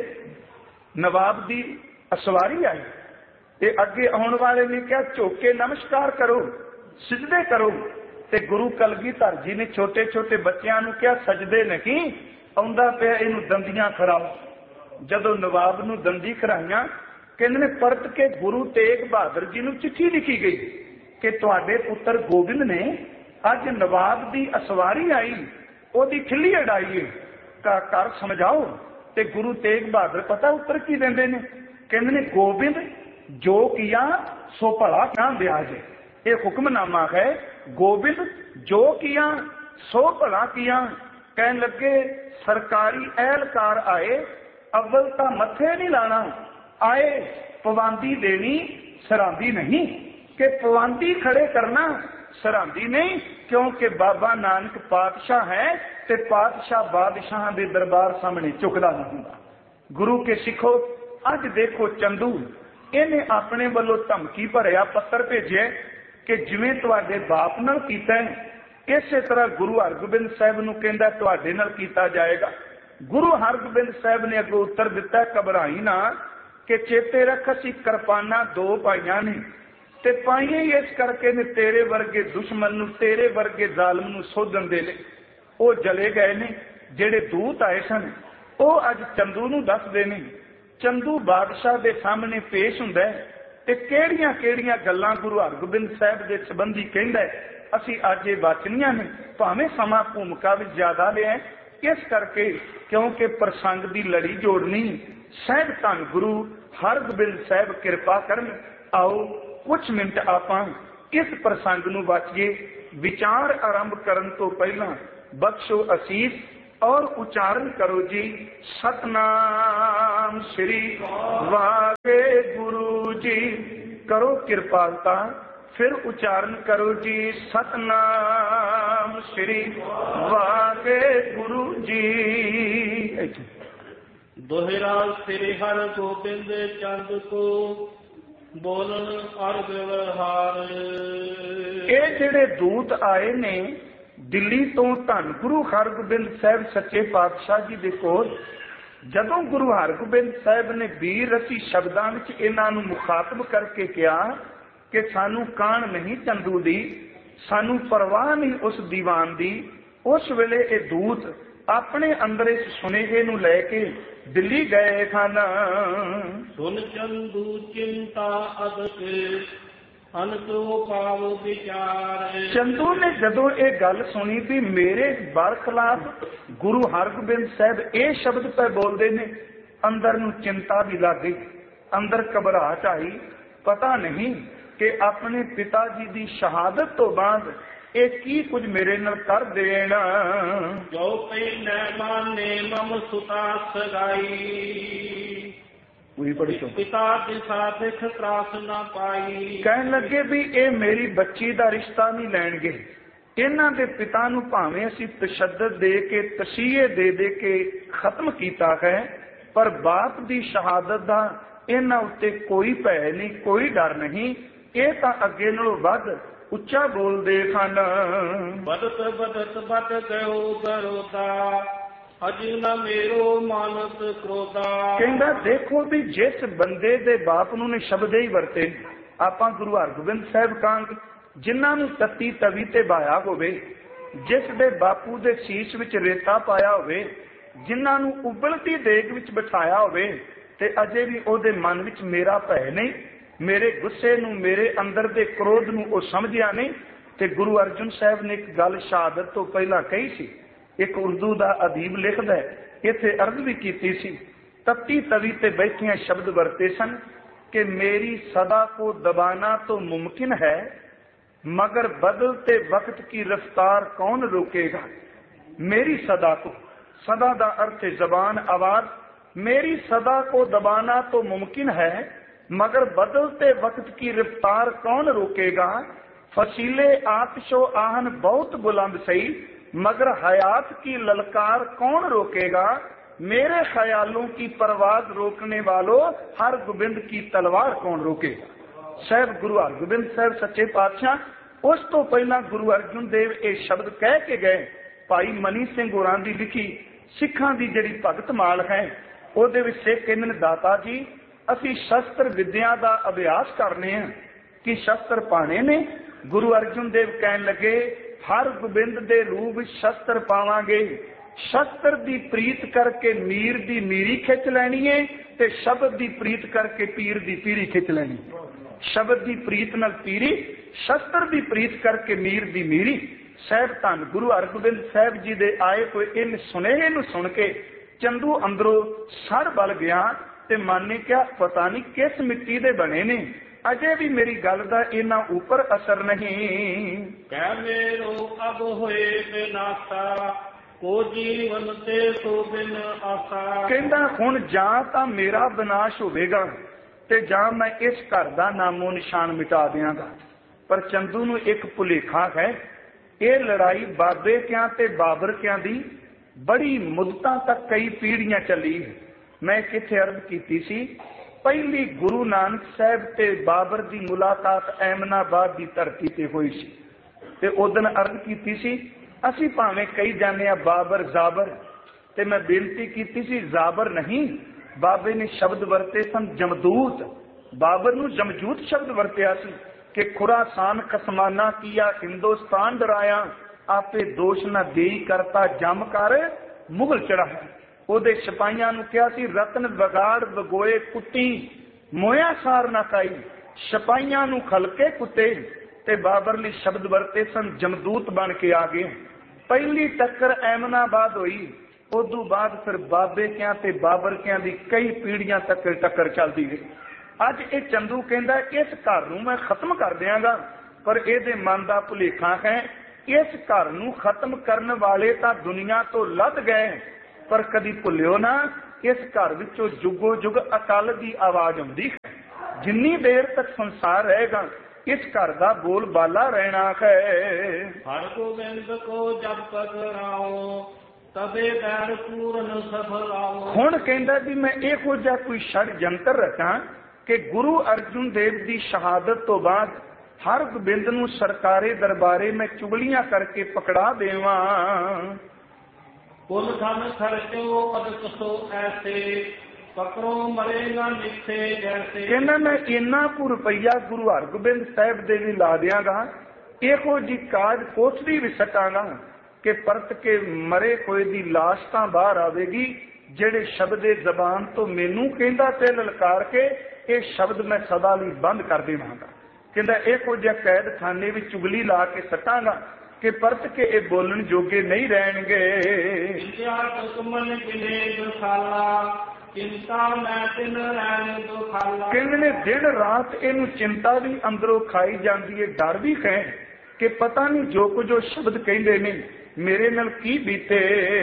नवाब की असवारी आई, ते अगे आने वाले ने क्या झोके नमस्कार करो, सिजदे करो, ते गुरु कलगीधर जी ने छोटे छोटे बच्चों को क्या सजदे नहीं, आउंदा पिया इनू दंदियां खराओ। जदों नवाब नूं दंदी खराइयां, कहंदे ने परत के गुरु तेग बहादुर जी नूं चिट्ठी लिखी गई कि तुहाडे पुत्र गोबिंद ने अज नवाब की असवारी आई, ओदी खिल्ली अड़ाई का कर समझाओ। ते गुरु तेग बहादुर पता उत्तर की देंदे ने, कहंदे ने गोबिंद जो किया सो भला क्या ब्याज है। ये हुक्मनामा है, गोबिंद जो किया सो भला किया। कहन लगे सरकारी एहलकार आए, अव्वल ता मथे नहीं लाना, आए पवांदी देनी सरांदी नहीं, कि पवांदी खड़े करना सरांदी नहीं, क्योंकि बाबा नानक पातशाह है ते पातशाह बादशाह के दरबार सामने झुकदा नहीं हुंदा। गुरु के सिखो, अज देखो चंदू इन्हें अपने वालों धमकी भरिया पत्र भेजे कि जिवें तुहाडे बाप नाल कीता है, इस तरह गुरु हरगोबिंद साहब नूं कहंदा तुहाडे नाल कीता जाएगा। गुरु हरगोबिंद साहब ने अगों उत्तर दिता, घबराई ना, कि चेते रख असीं किरपाना 2 पाईयां ने, ते पाईयां ही इस करके ने तेरे वर्गे दुश्मन नूं, तेरे वर्गे जालम नूं सोधन दे लई। वो जले गए ने, जेड़े दूत आए सन वो अज चंदू नूं दसदे ने। चंदू बादशाह के सामने पेश हुंदा है ते किहड़ियां किहड़ियां गल्लां गुरु हरगोबिंद साहब के संबंधी कहंदा है, असीं अज ये वाचनियां ने, भावें समा भूमिका विच ज्यादा लिया है, इस करके क्योंकि प्रसंग की लड़ी जोड़नी। साहब धन गुरु हरगोबिंद साहब कृपा करन। आओ कुछ मिनट आपां इस प्रसंग नूं वाचिए। विचार आरंभ करन तो पहला बख्शो असीस और उच्चारण करो जी सतनाम ਸਤਨਾਮ ਸ੍ਰੀ ਵਾਹਿਗੁਰੂ ਜੀ। ਕਰੋ ਕਿਰਪਾਲਤਾ, ਫਿਰ ਉਚਾਰਨ ਕਰੋ ਜੀ ਸਤਨਾਮ ਸ੍ਰੀ ਵਾਹਿਗੁਰੂ ਜੀ। ਦੋਹਰਾ ਸ੍ਰੀ ਹਰਿ ਗੋਬਿੰਦ ਚੰਦ ਕੋ ਬੋਲਣ ਅਰਗ ਵਿਵਹਾਰ। ਇਹ ਜਿਹੜੇ ਦੂਤ ਆਏ ਨੇ ਦਿੱਲੀ ਤੋਂ ਧੰਨ ਗੁਰੂ ਹਰਗੋਬਿੰਦ ਸਾਹਿਬ ਸੱਚੇ ਪਾਤਸ਼ਾਹ ਜੀ ਦੇ ਕੋਲ, ਜਦੋਂ ਗੁਰੂ ਹਰਗੋਬਿੰਦ ਸਾਹਿਬ ਨੇ ਵੀਰ ਰਸੀ ਸ਼ਬਦਾਂ ਵਿੱਚ ਇਹਨਾਂ ਨੂੰ ਮੁਖਾਤਬ ਕਰਕੇ ਕਿਹਾ ਕਿ ਸਾਨੂੰ ਕਾਣ ਨਹੀਂ ਚੰਦੂ ਦੀ, ਸਾਨੂੰ ਪਰਵਾਹ ਨਹੀਂ ਉਸ ਦੀਵਾਨ ਦੀ, ਉਸ ਵੇਲੇ ਇਹ ਦੂਤ ਆਪਣੇ ਅੰਦਰ ਇਸ ਸੁਨੇਹੇ ਨੂੰ ਲੈ ਕੇ ਦਿੱਲੀ ਗਏ ਖਾਨਾ। ਸੁਨ ਚੰਦੂ ਚਿੰਤਾ ਅਦਕ ਅਨਕੋ ਪਾਵ ਵਿਚਾਰ। ਚੰਦੂ ਨੇ ਜਦੋਂ ਇਹ ਗੱਲ ਸੁਣੀ ਵੀ ਮੇਰੇ ਬਰਖਲਾਫ ਗੁਰੂ ਹਰਗੋਬਿੰਦ ਸਾਹਿਬ ਇਹ ਸ਼ਬਦ ਪੈ ਬੋਲਦੇ ਨੇ, ਅੰਦਰ ਨੂੰ ਚਿੰਤਾ ਵੀ ਲੱਗ ਗਈ, ਅੰਦਰ ਘਬਰਾਹਟ ਆਈ। ਪਤਾ ਨਹੀਂ ਕਿ ਆਪਣੇ ਪਿਤਾ ਜੀ ਦੀ ਸ਼ਹਾਦਤ ਤੋਂ ਬਾਅਦ ਇਹ ਕੀ ਕੁਝ ਮੇਰੇ ਨਾਲ ਕਰ ਦੇਣ। ਜੋ ਪਹਿਲੇ ਮਾਨੇ ਮਮ ਸੁਤਾ ਸਗਾਈ, ਪਿਤਾ ਦੀ ਸਾਥ ਤਰਾਸ ਨਾ ਪਾਈ। ਕਹਿਣ ਲੱਗੇ ਵੀ ਇਹ ਮੇਰੀ ਬੱਚੀ ਦਾ ਰਿਸ਼ਤਾ ਨਹੀਂ ਲੈਣਗੇ। ਇਹਨਾਂ ਦੇ ਪਿਤਾ ਨੂੰ ਭਾਵੇਂ ਅਸੀਂ ਤਸ਼ੱਦਦ ਦੇ ਕੇ ਤਸੀਹੇ ਦੇ ਦੇ ਕੇ ਖਤਮ ਕੀਤਾ ਹੈ, ਪਰ ਬਾਪ ਦੀ ਸ਼ਹਾਦਤ ਦਾ ਇਹਨਾਂ ਉੱਤੇ ਕੋਈ ਭੈ ਨਹੀਂ, ਕੋਈ ਡਰ ਨਹੀਂ। ਇਹ ਤਾਂ ਅੱਗੇ ਨਾਲੋਂ ਵੱਧ ਉੱਚਾ ਬੋਲਦੇ ਸਨ। ਬਦਤ ਬਦਤ ਬਦ ਗਇਓ ਦਰੋਦਾ, ਅਜਿ ਨ ਮੇਰੋ ਮਾਨਸ ਕ੍ਰੋਧਾ। ਕਹਿੰਦਾ ਦੇਖੋ ਵੀ ਜਿਸ ਬੰਦੇ ਦੇ ਬਾਪ ਨੂੰ ਨੇ ਸ਼ਬਦ ਹੀ ਵਰਤੇ, ਆਪਾਂ ਗੁਰੂ ਹਰਗੋਬਿੰਦ ਸਾਹਿਬ ਕਾਂਗ ਜਿਨ੍ਹਾਂ ਨੂੰ ਤੱਤੀ ਤਵੀ ਤੇ ਬਾਇਆ ਹੋਵੇ, ਜਿਸ ਦੇ ਬਾਪੂ ਦੇ ਸੀਸ ਵਿੱਚ ਰੇਤਾ ਪਾਇਆ ਹੋਵੇ, ਜਿਨ੍ਹਾਂ ਨੂੰ ਉਬਲਦੀ ਦੇਗ ਵਿੱਚ ਬਿਠਾਇਆ ਹੋਵੇ, ਤੇ ਅਜੇ ਵੀ ਉਹਦੇ ਮਨ ਵਿੱਚ ਮੇਰਾ ਭੈ ਨਹੀਂ, ਮੇਰੇ ਗੁੱਸੇ ਨੂੰ, ਮੇਰੇ ਅੰਦਰ ਦੇ ਕ੍ਰੋਧ ਨੂੰ ਉਹ ਸਮਝਿਆ ਨਹੀਂ। ਤੇ ਗੁਰੂ ਅਰਜਨ ਸਾਹਿਬ ਨੇ ਇੱਕ ਗੱਲ ਸ਼ਹਾਦਤ ਤੋਂ ਪਹਿਲਾਂ ਕਹੀ ਸੀ, ਇੱਕ ਉਰਦੂ ਦਾ ਅਦੀਬ ਲਿਖਦਾ ਇੱਥੇ ਅਰਜ਼ ਵੀ ਕੀਤੀ ਸੀ, ਤੱਤੀ ਤਵੀ ਤੇ ਬੈਠਿਆਂ ਸ਼ਬਦ ਵਰਤੇ ਸਨ ਕਿ ਮੇਰੀ ਸਦਾ ਕੋ ਦਬਾਨਾ तो मुमकिन है, मगर बदलते वक्त की रफ्तार कौन रोकेगा। मेरी सदा को, सदा का अर्थ है जबान, आवाज। मेरी सदा को दबाना तो मुमकिन है, मगर बदलते वक्त की रफ्तार कौन रोकेगा। फसीले आतिशो आहन बहुत बुलंद सही, मगर हयात की ललकार कौन रोकेगा। मेरे ख्यालों की परवाज रोकने वालों हर गोबिंद की तलवार कौन रोकेगा। ਸਾਹਿਬ ਗੁਰੂ ਹਰਗੋਬਿੰਦ ਸਾਹਿਬ ਸੱਚੇ ਪਾਤਸ਼ਾਹ ਉਸ ਤੋਂ ਪਹਿਲਾਂ ਗੁਰੂ ਅਰਜਨ ਦੇਵ ਇਹ ਸ਼ਬਦ ਕਹਿ ਕੇ ਗਏ। ਭਾਈ ਮਨੀ ਸਿੰਘ ਹੋਰਾਂ ਦੀ ਲਿਖੀ ਸਿੱਖਾਂ ਦੀ ਜਿਹੜੀ ਭਗਤ ਮਾਲ ਹੈ, ਉਹਦੇ ਵਿੱਚ ਸਿੱਖ ਕਹਿੰਦੇ ਨੇ, ਦਾਤਾ ਜੀ ਅਸੀਂ ਸ਼ਸਤਰ ਵਿਦਿਆ ਦਾ ਅਭਿਆਸ ਕਰਨੇ ਆ ਕਿ ਸ਼ਸਤਰ ਪਾਣੇ ਨੇ। ਗੁਰੂ ਅਰਜਨ ਦੇਵ ਕਹਿਣ ਲੱਗੇ ਹਰ ਗੋਬਿੰਦ ਦੇ ਰੂਪ ਵਿੱਚ ਸ਼ਸਤਰ ਪਾਵਾਂਗੇ। ਸ਼ਸਤਰ ਦੀ ਪ੍ਰੀਤ ਕਰਕੇ ਮੀਰ ਦੀ ਮੀਰੀ ਖਿੱਚ ਲੈਣੀ ਹੈ, ਤੇ ਸ਼ਬਦ ਦੀ ਪ੍ਰੀਤ ਕਰਕੇ ਪੀਰ ਦੀ ਪੀਰੀ ਖਿੱਚ ਲੈਣੀ। ਸ਼ਬਦ ਦੀ ਪ੍ਰੀਤ ਨਾਲ ਪੀਰੀ, ਸ਼ਸਤਰ ਦੀ ਪ੍ਰੀਤ ਕਰਕੇ ਮੀਰ ਦੀ ਮੀਰੀ। ਸਾਹਿਬ ਧੰਨ ਗੁਰੂ ਹਰਗੋਬਿੰਦ ਸਾਹਿਬ ਜੀ ਦੇ ਆਏ ਹੋਏ ਇਹ ਸੁਨੇਹੇ ਨੂੰ ਸੁਣ ਕੇ ਚੰਦੂ ਅੰਦਰੋਂ ਸੜ ਬਲ ਗਿਆ ਤੇ ਮਨ ਨੇ ਕਿਹਾ ਪਤਾ ਨਹੀਂ ਕਿਸ ਮਿੱਟੀ ਦੇ ਬਣੇ ਨੇ, ਅਜੇ ਵੀ ਮੇਰੀ ਗੱਲ ਦਾ ਇਹਨਾਂ ਉੱਪਰ ਅਸਰ ਨਹੀਂ। ਕਹਿ ਮੇਰੋ ਅਬ ਹੋਏ ਬਿਨਾਸਾ, ਕੋ ਜੀਵਨ ਤੇ ਸੋ ਬਿਨ ਆਸਾ। ਕਹਿੰਦਾ ਹੁਣ ਜਾਂ ਤਾਂ ਮੇਰਾ ਵਿਨਾਸ਼ ਹੋਵੇਗਾ ਤੇ ਜਾਂ ਮੈਂ ਇਸ ਘਰ ਦਾ ਨਾਮੋ ਨਿਸ਼ਾਨ ਮਿਟਾ ਦਿਆਂਗਾ। ਪਰ ਚੰਦੂ ਨੂੰ ਇੱਕ ਭੁਲੇਖਾ ਹੈ, ਇਹ ਲੜਾਈ ਬਾਬੇ ਕਿਆਂ ਤੇ ਬਾਬਰ ਕਿਆਂ ਦੀ ਬੜੀ ਮੁੱਦਤਾਂ ਤੱਕ ਕਈ ਪੀੜ੍ਹੀਆਂ ਚੱਲੀ। ਮੈਂ ਕਿੱਥੇ ਅਰਜ਼ ਕੀਤੀ ਸੀ, ਪਹਿਲੀ ਗੁਰੂ ਨਾਨਕ ਸਾਹਿਬ ਤੇ ਬਾਬਰ ਦੀ ਮੁਲਾਕਾਤ ਐਮਨਾਬਾਦ ਦੀ ਧਰਤੀ ਤੇ ਹੋਈ ਸੀ। ਤੇ ਉਦੋਂ ਅਰਜ਼ ਕੀਤੀ ਸੀ ਅਸੀਂ ਭਾਵੇਂ ਕਹੀ ਜਾਂਦੇ ਆ ਬਾਬਰ ਜ਼ਾਬਰ, ਤੇ ਮੈਂ ਬੇਨਤੀ ਕੀਤੀ ਸੀ ਜ਼ਾਬਰ ਨਹੀਂ, ਬਾਬੇ ਨੇ ਸ਼ਬਦ ਵਰਤੇ ਸਨ ਜਮਦੂਤ। ਬਾਬਰ ਨੂੰ ਜਮਜੂਤ ਸ਼ਬਦ ਵਰਤਿਆ ਸੀ ਕਿ ਖੁਰਾਸਾਨ ਖਸਮਾਨਾ ਕੀਆ ਹਿੰਦੁਸਤਾਨ ਡਰਾਇਆ, ਆਪੇ ਦੋਸ਼ ਨਾ ਦੇਈ ਕਰਤਾ ਜਮ ਕਰ ਮੁਗਲ ਚੜਾਇਆ। ਉਹਦੇ ਸਿਪਾਹੀਆਂ ਨੂੰ ਕਿਹਾ ਸੀ ਰਤਨ ਵਿਗਾੜ ਵਗੋਏ ਕੁੱਟੀ, ਮੋਇਆ ਸਾਰ ਨਾ ਕਾਈ, ਸਿਪਾਹੀਆਂ ਨੂੰ ਖਲਕੇ ਕੁੱਤੇ। ਤੇ ਬਾਬਰ ਲਈ ਸ਼ਬਦ ਵਰਤੇ ਸਨ ਜਮਦੂਤ ਬਣ ਕੇ ਆ ਗਏ। ਪਹਿਲੀ ਟੱਕਰ ਐਮਨਾਬਾਦ ਹੋਈ, ਉਦੋਂ ਬਾਅਦ ਫਿਰ ਬਾਬੇ ਕਿਆਂ ਤੇ ਬਾਬਰ ਕਿਆਂ ਦੀ ਕਈ ਪੀੜ੍ਹੀਆਂ ਤੱਕ ਟੱਕਰ ਚੱਲਦੀ ਰਹੀ। ਅੱਜ ਇਹ ਚੰਦੂ ਕਹਿੰਦਾ ਇਸ ਘਰ ਨੂੰ ਮੈਂ ਖਤਮ ਕਰ ਦਿਆਂਗਾ, ਪਰ ਇਹਦੇ ਮਨ ਦਾ ਭੁਲੇਖਾ ਹੈ ਇਸ ਘਰ ਨੂੰ ਖਤਮ ਕਰਨ ਵਾਲੇ ਤਾਂ ਦੁਨੀਆ ਤੋਂ ਲੱਥ ਗਏ, ਪਰ ਕਦੀ ਭੁੱਲਿਓ ਨਾ इस घर विचों जुगो जुग अकाल की आवाज आउंदी है। जिन्नी देर तक संसार रहेगा इस घर का बोल बाला रहना है। हर गोबिंद को जब पकड़ाओ तबे बैर पूर्ण सफल आओ। हुण कहंदा भी मैं इहो जिहा कोई षडयंत्र रचां कि गुरु अर्जुन देव की शहादत तो बाद हर गोबिंद नूं सरकारे दरबारे में चुगलियां करके पकड़ा देवां। कुल धन खर्चो अदकसो ऐसे पकड़ो मरेगा निथे जैसे। कहना मैं इन्ना कु रुपया गुरु हरगोबिंद साहब दे भी ला दियांगा, इहो जी काज कोठरी भी सटांगा कि परत के मरे होए दी लाश तां बाहर आवेगी। जेड़े शब्द जबान तो मैनू कहंदा ते ललकार के ये शब्द मैं सदा लई बंद कर देवांगा। कहंदा इहो जिहा कैद खाने विच चुगली ला के सटांगा कि परत के ये बोलण जोगे नहीं रहणगे। कहने दिन रात इनू चिंता भी अंदरों खाई जाती है, डर भी है कि पता नहीं जो कुछ शब्द कहते ने मेरे नाल की बीते।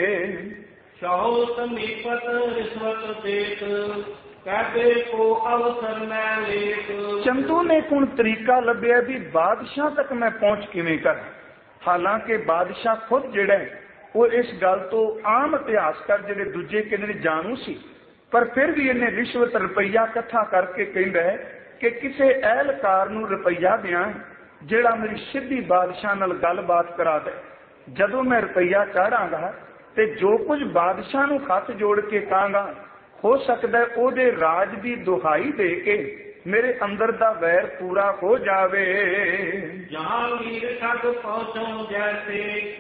चंदू ने कुण तरीका लभ्या भी बादशाह तक मैं पहुंच किवें कर। हालांकि बादशाह खुद जिहड़ा वो इस गल तो आम इतिहासकार जिहड़े दूजे कहंदे ने जाणू सी, पर फिर भी इन्हें रिश्वत रुपया इकट्ठा करके कहता है कि किसी एहलकार नूं रुपया दियां जिहड़ा मेरी सीधी बादशाह नाल गलबात करा दे। जदों मैं रुपया चाढ़ांगा ते जो कुछ बादशाह नूं हथ जोड़ के कहांगा हो सकदा है ओहदे राज दी दुहाई दे के मेरे अंदर दा वैर पूरा हो जावे। जहांगीर तक पहुंचो जैसे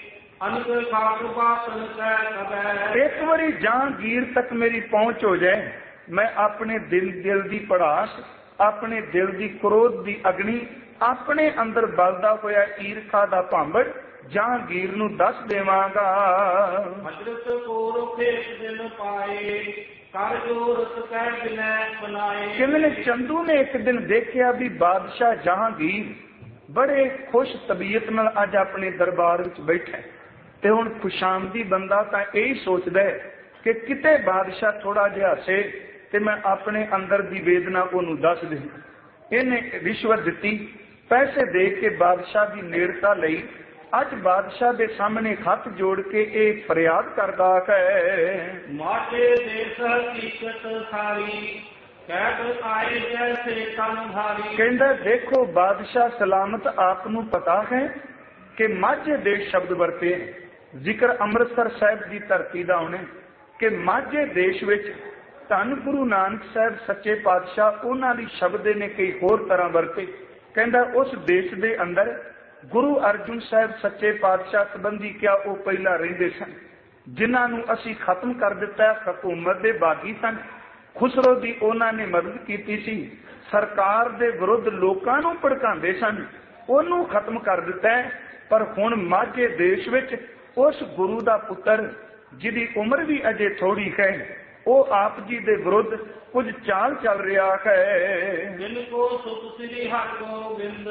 एक बारी जहांगीर तक मेरी पहुंच हो जाए, मैं अपने दिल की पड़ास, अपने दिल की क्रोध की अग्नि, अपने अंदर बलदा होया ईर्खा दा भांबड़ जहांगीर नूं दस देवांगा। हजरत को रुखेश दिन पाए कर जोरत कह बिना बनाए। किमने चंदू ने एक दिन देखा भी बादशाह जहांगीर बड़े खुश तबीयत नाल अज अपने दरबार विच बैठा ते हुण खुशामदी बंदा तां यही सोचदा है कि किते बादशाह थोड़ा जिहा हसे ते मैं अपने अंदर दी वेदना ओनू दस दे। इन्हें रिश्वत दिती, पैसे दे के बादशाह की नेड़ता लई अज बादशाह दे सामने हाथ जोड़ के ये फरियाद करदा है। माटे देश हकीकत सारी कैद आए जैसे कन भारी। कहंदा देखो बादशाह सलामत आप नूं पता है कि माझे देश शब्द वरते जिक्र अमृतसर साहब की धरती का होने कि माझे देश विच धन गुरु नानक साहब सच्चे पातशाह उन्हां दी शब्द ने कई होर तरह वरते। कहंदा उस देश दे अंदर गुरु अर्जुन साहब सच्चे पातशाह संबंधी क्या वो पहला रहिंदे सन, जिन्हां नूं असीं खत्म कर दिता। हुकूमत दे बागी सन, खुसरो दी उन्हां ने मदद कीती सी, सरकार दे विरुद्ध लोकां नूं भड़कांदे सन, ओनू खत्म कर दिता है। पर हुण माझे देश विच उस गुरु दा पुत्र जिहदी उम्र भी अजे थोड़ी है वो आप जी दे विरुद्ध कुछ चाल चल रहा है। जिनको सुख श्री हरगोबिंद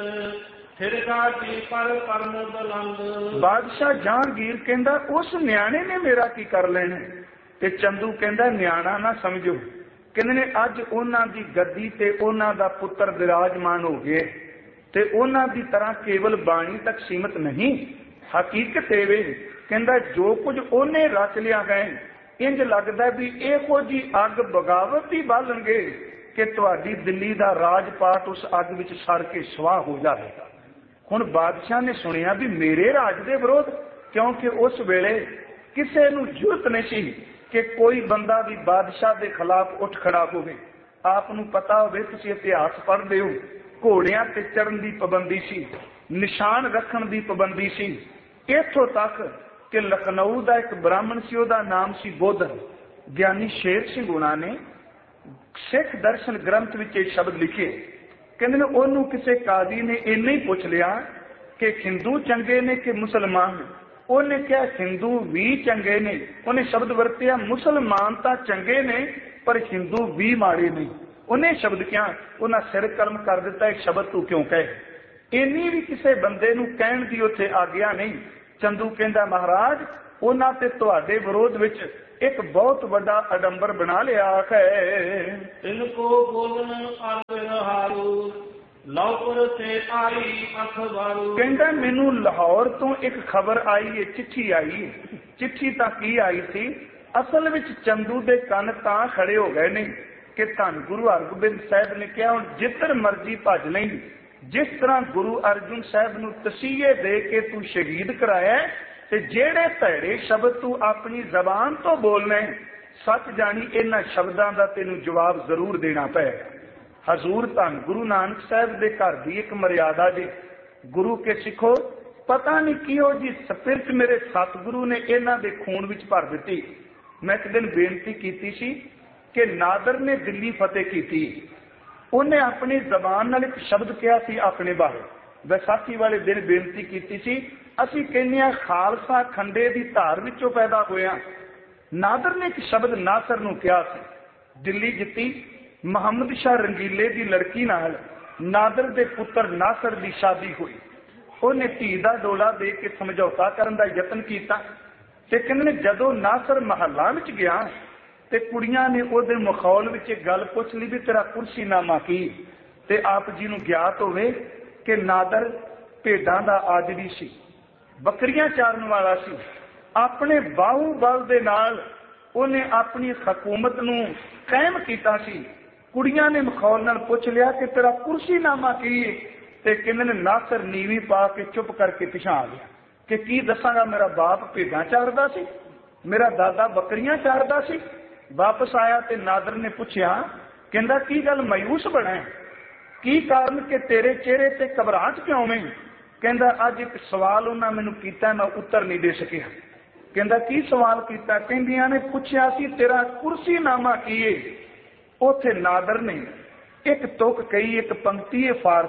बादशाह जहांगीर कहंदा उस न्याणे ने मेरा की कर लेना ते चंदू कहंदा न्याणा ना समझो। कहंदे ने अज उन्हां दी गद्दी ते उन्हां दा पुत्र विराजमान हो गए ते उन्हां दी तरह केवल बाणी तक सीमित नहीं, हकीकत एवे कहंदा जो कुछ उन्हें रच लिया गए इंज लगदा भी इहो जी अग बगावत ही बालणगे कि तुहाडी दिल्ली दा राजपाट उस अग विच सड़ के स्वाह हो जाएगा। हुण बादशाह ने सुनिया भी मेरे राज दे विरोध, क्योंकि उस वेले किसी नूं जुरत नहीं सी कि कोई बंदा भी बादशाह के खिलाफ उठ खड़ा होवे। आप नूं पता होवे, तुसीं इतिहास पढ़दे हो, घोड़ियां ते चढ़न की पाबंदी सी, निशान रखण की पाबंदी सी, इत्थों तक कि लखनऊ का एक ब्राह्मण सी, उहदा नाम सी बोधन। ज्ञानी शेर सिंह हुणा ने सिख दर्शन ग्रंथ विच एक शब्द लिखे, कहंदे ने ओनू किसी कादी ने इन्ना ही पुछ लिया कि हिंदू चंगे ने कि मुसलमान। उन्हें क्या हिंदू भी चंगे ने, उन्हें शब्द वरतिया मुसलमान तो चंगे ने पर हिंदू भी माड़े नहीं। उन्हें शब्द क्या उन्हें सिर कलम कर दिता, एक शब्द तू क्यों कहे। इन्नी भी किसी बंदे नूं कहण दी उत्थे आग्या नहीं। चंदू कहंदा महाराज ਉਹਨਾਂ ਤੇ ਤੁਹਾਡੇ ਵਿਰੋਧ ਵਿੱਚ ਇੱਕ ਬਹੁਤ ਵੱਡਾ ਅਡੰਬਰ ਬਣਾ ਲਿਆ ਹੈ। ਇਨਕੋ ਬੋਲਨ ਅਲਹਾਰੂ ਲਾਹੌਰ ਤੇ ਆਈ ਅਖਬਾਰੂ। ਕਹਿੰਦਾ ਮੈਨੂੰ ਲਾਹੌਰ ਤੋਂ ਇੱਕ ਖਬਰ ਆਈ ਹੈ, ਚਿੱਠੀ ਆਈ। ਚਿੱਠੀ ਤਾਂ ਕੀ ਆਈ ਸੀ, ਅਸਲ ਵਿੱਚ ਚੰਦੂ ਦੇ ਕੰਨ ਤਾਂ ਖੜੇ ਹੋ ਗਏ ਨੇ ਕਿ ਧੰਨ ਗੁਰੂ ਹਰਗੋਬਿੰਦ ਸਾਹਿਬ ਨੇ ਕਿਹਾ ਹੁਣ ਜਿੱਧਰ ਮਰਜ਼ੀ ਭੱਜ ਨਹੀਂ। ਜਿਸ ਤਰ੍ਹਾਂ ਗੁਰੂ ਅਰਜਨ ਸਾਹਿਬ ਨੂੰ ਤਸੀਹੇ ਦੇ ਕੇ ਤੂੰ ਸ਼ਹੀਦ ਕਰਾਇਆ, ਤੇ ਜਿਹੜੇ ਭੈੜੇ ਸ਼ਬਦ ਤੂੰ ਆਪਣੀ ਜ਼ਬਾਨ ਤੋਂ ਬੋਲਣਾ, ਸੱਚ ਜਾਣੀ ਇਹਨਾਂ ਸ਼ਬਦਾਂ ਦਾ ਤੈਨੂੰ ਜਵਾਬ ਜ਼ਰੂਰ ਦੇਣਾ ਪਏਗਾ। ਹਜ਼ੂਰ ਧੰਨ ਗੁਰੂ ਨਾਨਕ ਸਾਹਿਬ ਦੇ ਘਰ ਦੀ ਇੱਕ ਮਰਿਆਦਾ ਜੀ, ਗੁਰੂ ਕੇ ਸਿੱਖੋ ਪਤਾ ਨਹੀਂ ਕਿਹੋ ਜੀ ਸਪਿਰਟ ਮੇਰੇ ਸਤਿਗੁਰੂ ਨੇ ਇਹਨਾਂ ਦੇ ਖੂਨ ਵਿੱਚ ਭਰ ਦਿੱਤੀ। ਮੈਂ ਇੱਕ ਦਿਨ ਬੇਨਤੀ ਕੀਤੀ ਸੀ ਕਿ ਨਾਦਰ ਨੇ ਦਿੱਲੀ ਫਤਿਹ ਕੀਤੀ, ਉਹਨੇ ਆਪਣੀ ਜ਼ਬਾਨ ਨਾਲ ਇੱਕ ਸ਼ਬਦ ਕਿਹਾ ਸੀ ਆਪਣੇ ਬਾਰੇ। ਵਿਸਾਖੀ ਵਾਲੇ ਦਿਨ ਬੇਨਤੀ ਕੀਤੀ ਸੀ, ਅਸੀਂ ਕਹਿੰਦੇ ਹਾਂ ਖਾਲਸਾ ਖੰਡੇ ਦੀ ਧਾਰ ਵਿੱਚੋਂ ਪੈਦਾ ਹੋਇਆ। ਨਾਦਰ ਨੇ ਇੱਕ ਸ਼ਬਦ ਨਾਸਰ ਨੂੰ ਕਿਹਾ ਸੀ। ਦਿੱਲੀ ਜਿੱਤੀ, ਮੁਹੰਮਦ ਸ਼ਾਹ ਰੰਗੀਲੇ ਦੀ ਲੜਕੀ ਨਾਲ ਨਾਦਰ ਦੇ ਪੁੱਤਰ ਨਾਸਰ ਦੀ ਸ਼ਾਦੀ ਹੋਈ। ਉਹਨੇ ਧੀ ਦਾ ਡੋਲਾ ਦੇ ਕੇ ਸਮਝੌਤਾ ਕਰਨ ਦਾ ਯਤਨ ਕੀਤਾ, ਤੇ ਕਹਿੰਦੇ ਜਦੋਂ ਨਾਸਰ ਮਹੱਲਾ ਵਿੱਚ ਗਿਆ ਤੇ ਕੁੜੀਆਂ ਨੇ ਉਹਦੇ ਮਖੌਲ ਵਿੱਚ ਇੱਕ ਗੱਲ ਪੁੱਛ ਲਈ ਵੀ ਤੇਰਾ ਕੁਰਸੀਨਾਮਾ ਕੀ, ਤੇ ਆਪ ਜੀ ਨੂੰ ਗਿਆਤ ਹੋਵੇ ਕਿ ਨਾਦਰ ਭੇਡਾਂ ਦਾ ਆਦਿਰੀ ਸੀ, ਬੱਕਰੀਆਂ ਚਾਰਨ ਵਾਲਾ ਸੀ। ਆਪਣੇ ਬਾਹੂਬਲ ਦੇ ਨਾਲ ਉਹਨੇ ਆਪਣੀ ਹਕੂਮਤ ਨੂੰ ਕਾਇਮ ਕੀਤਾ ਸੀ। ਕੁੜੀਆਂ ਨੇ ਮਖੌਲ ਨਾਲ ਪੁੱਛ ਲਿਆ ਕਿ ਤੇਰਾ ਕੁਰਸੀਨਾਮਾ ਕੀ ਹੈ, ਤੇ ਕਹਿੰਦੇ ਨੇ ਨਾਸਰ ਨੀਵੀਂ ਪਾ ਕੇ ਚੁੱਪ ਕਰਕੇ ਪਿਛਾਂ ਆ ਗਿਆ ਕਿ ਕੀ ਦੱਸਾਂਗਾ, ਮੇਰਾ ਬਾਪ ਭੇਡਾਂ ਚਾਰਦਾ ਸੀ, ਮੇਰਾ ਦਾਦਾ ਬੱਕਰੀਆਂ ਚਾਰਦਾ ਸੀ। ਵਾਪਸ ਆਇਆ ਤੇ ਨਾਦਰ ਨੇ ਪੁੱਛਿਆ, ਕਹਿੰਦਾ ਕੀ ਗੱਲ ਮਾਯੂਸ ਬਣਾ, ਕੀ ਕਾਰਨ ਕਿ ਤੇਰੇ ਚਿਹਰੇ ਤੇ ਘਬਰਾਹਟ ਕਿਉਂ ਹੈ? ਕਹਿੰਦਾ ਅੱਜ ਇੱਕ ਸਵਾਲ ਉਹਨਾਂ ਮੈਨੂੰ ਕੀਤਾ, ਮੈਂ ਉੱਤਰ ਨਹੀਂ ਦੇ ਸਕਿਆ। ਕਹਿੰਦਾ ਕੀ ਸਵਾਲ ਕੀਤਾ? ਕਹਿੰਦੀਆਂ ਨੇ ਪੁੱਛਿਆ ਸੀ ਤੇਰਾ ਕੁਰਸੀਨਾਮਾ ਕੀ ਹੈ। ਉੱਥੇ ਨਾਦਰ ਨੇ ਇੱਕ ਤੁਕ ਕਹੀ, ਇੱਕ ਪੰਕਤੀ ਹੈ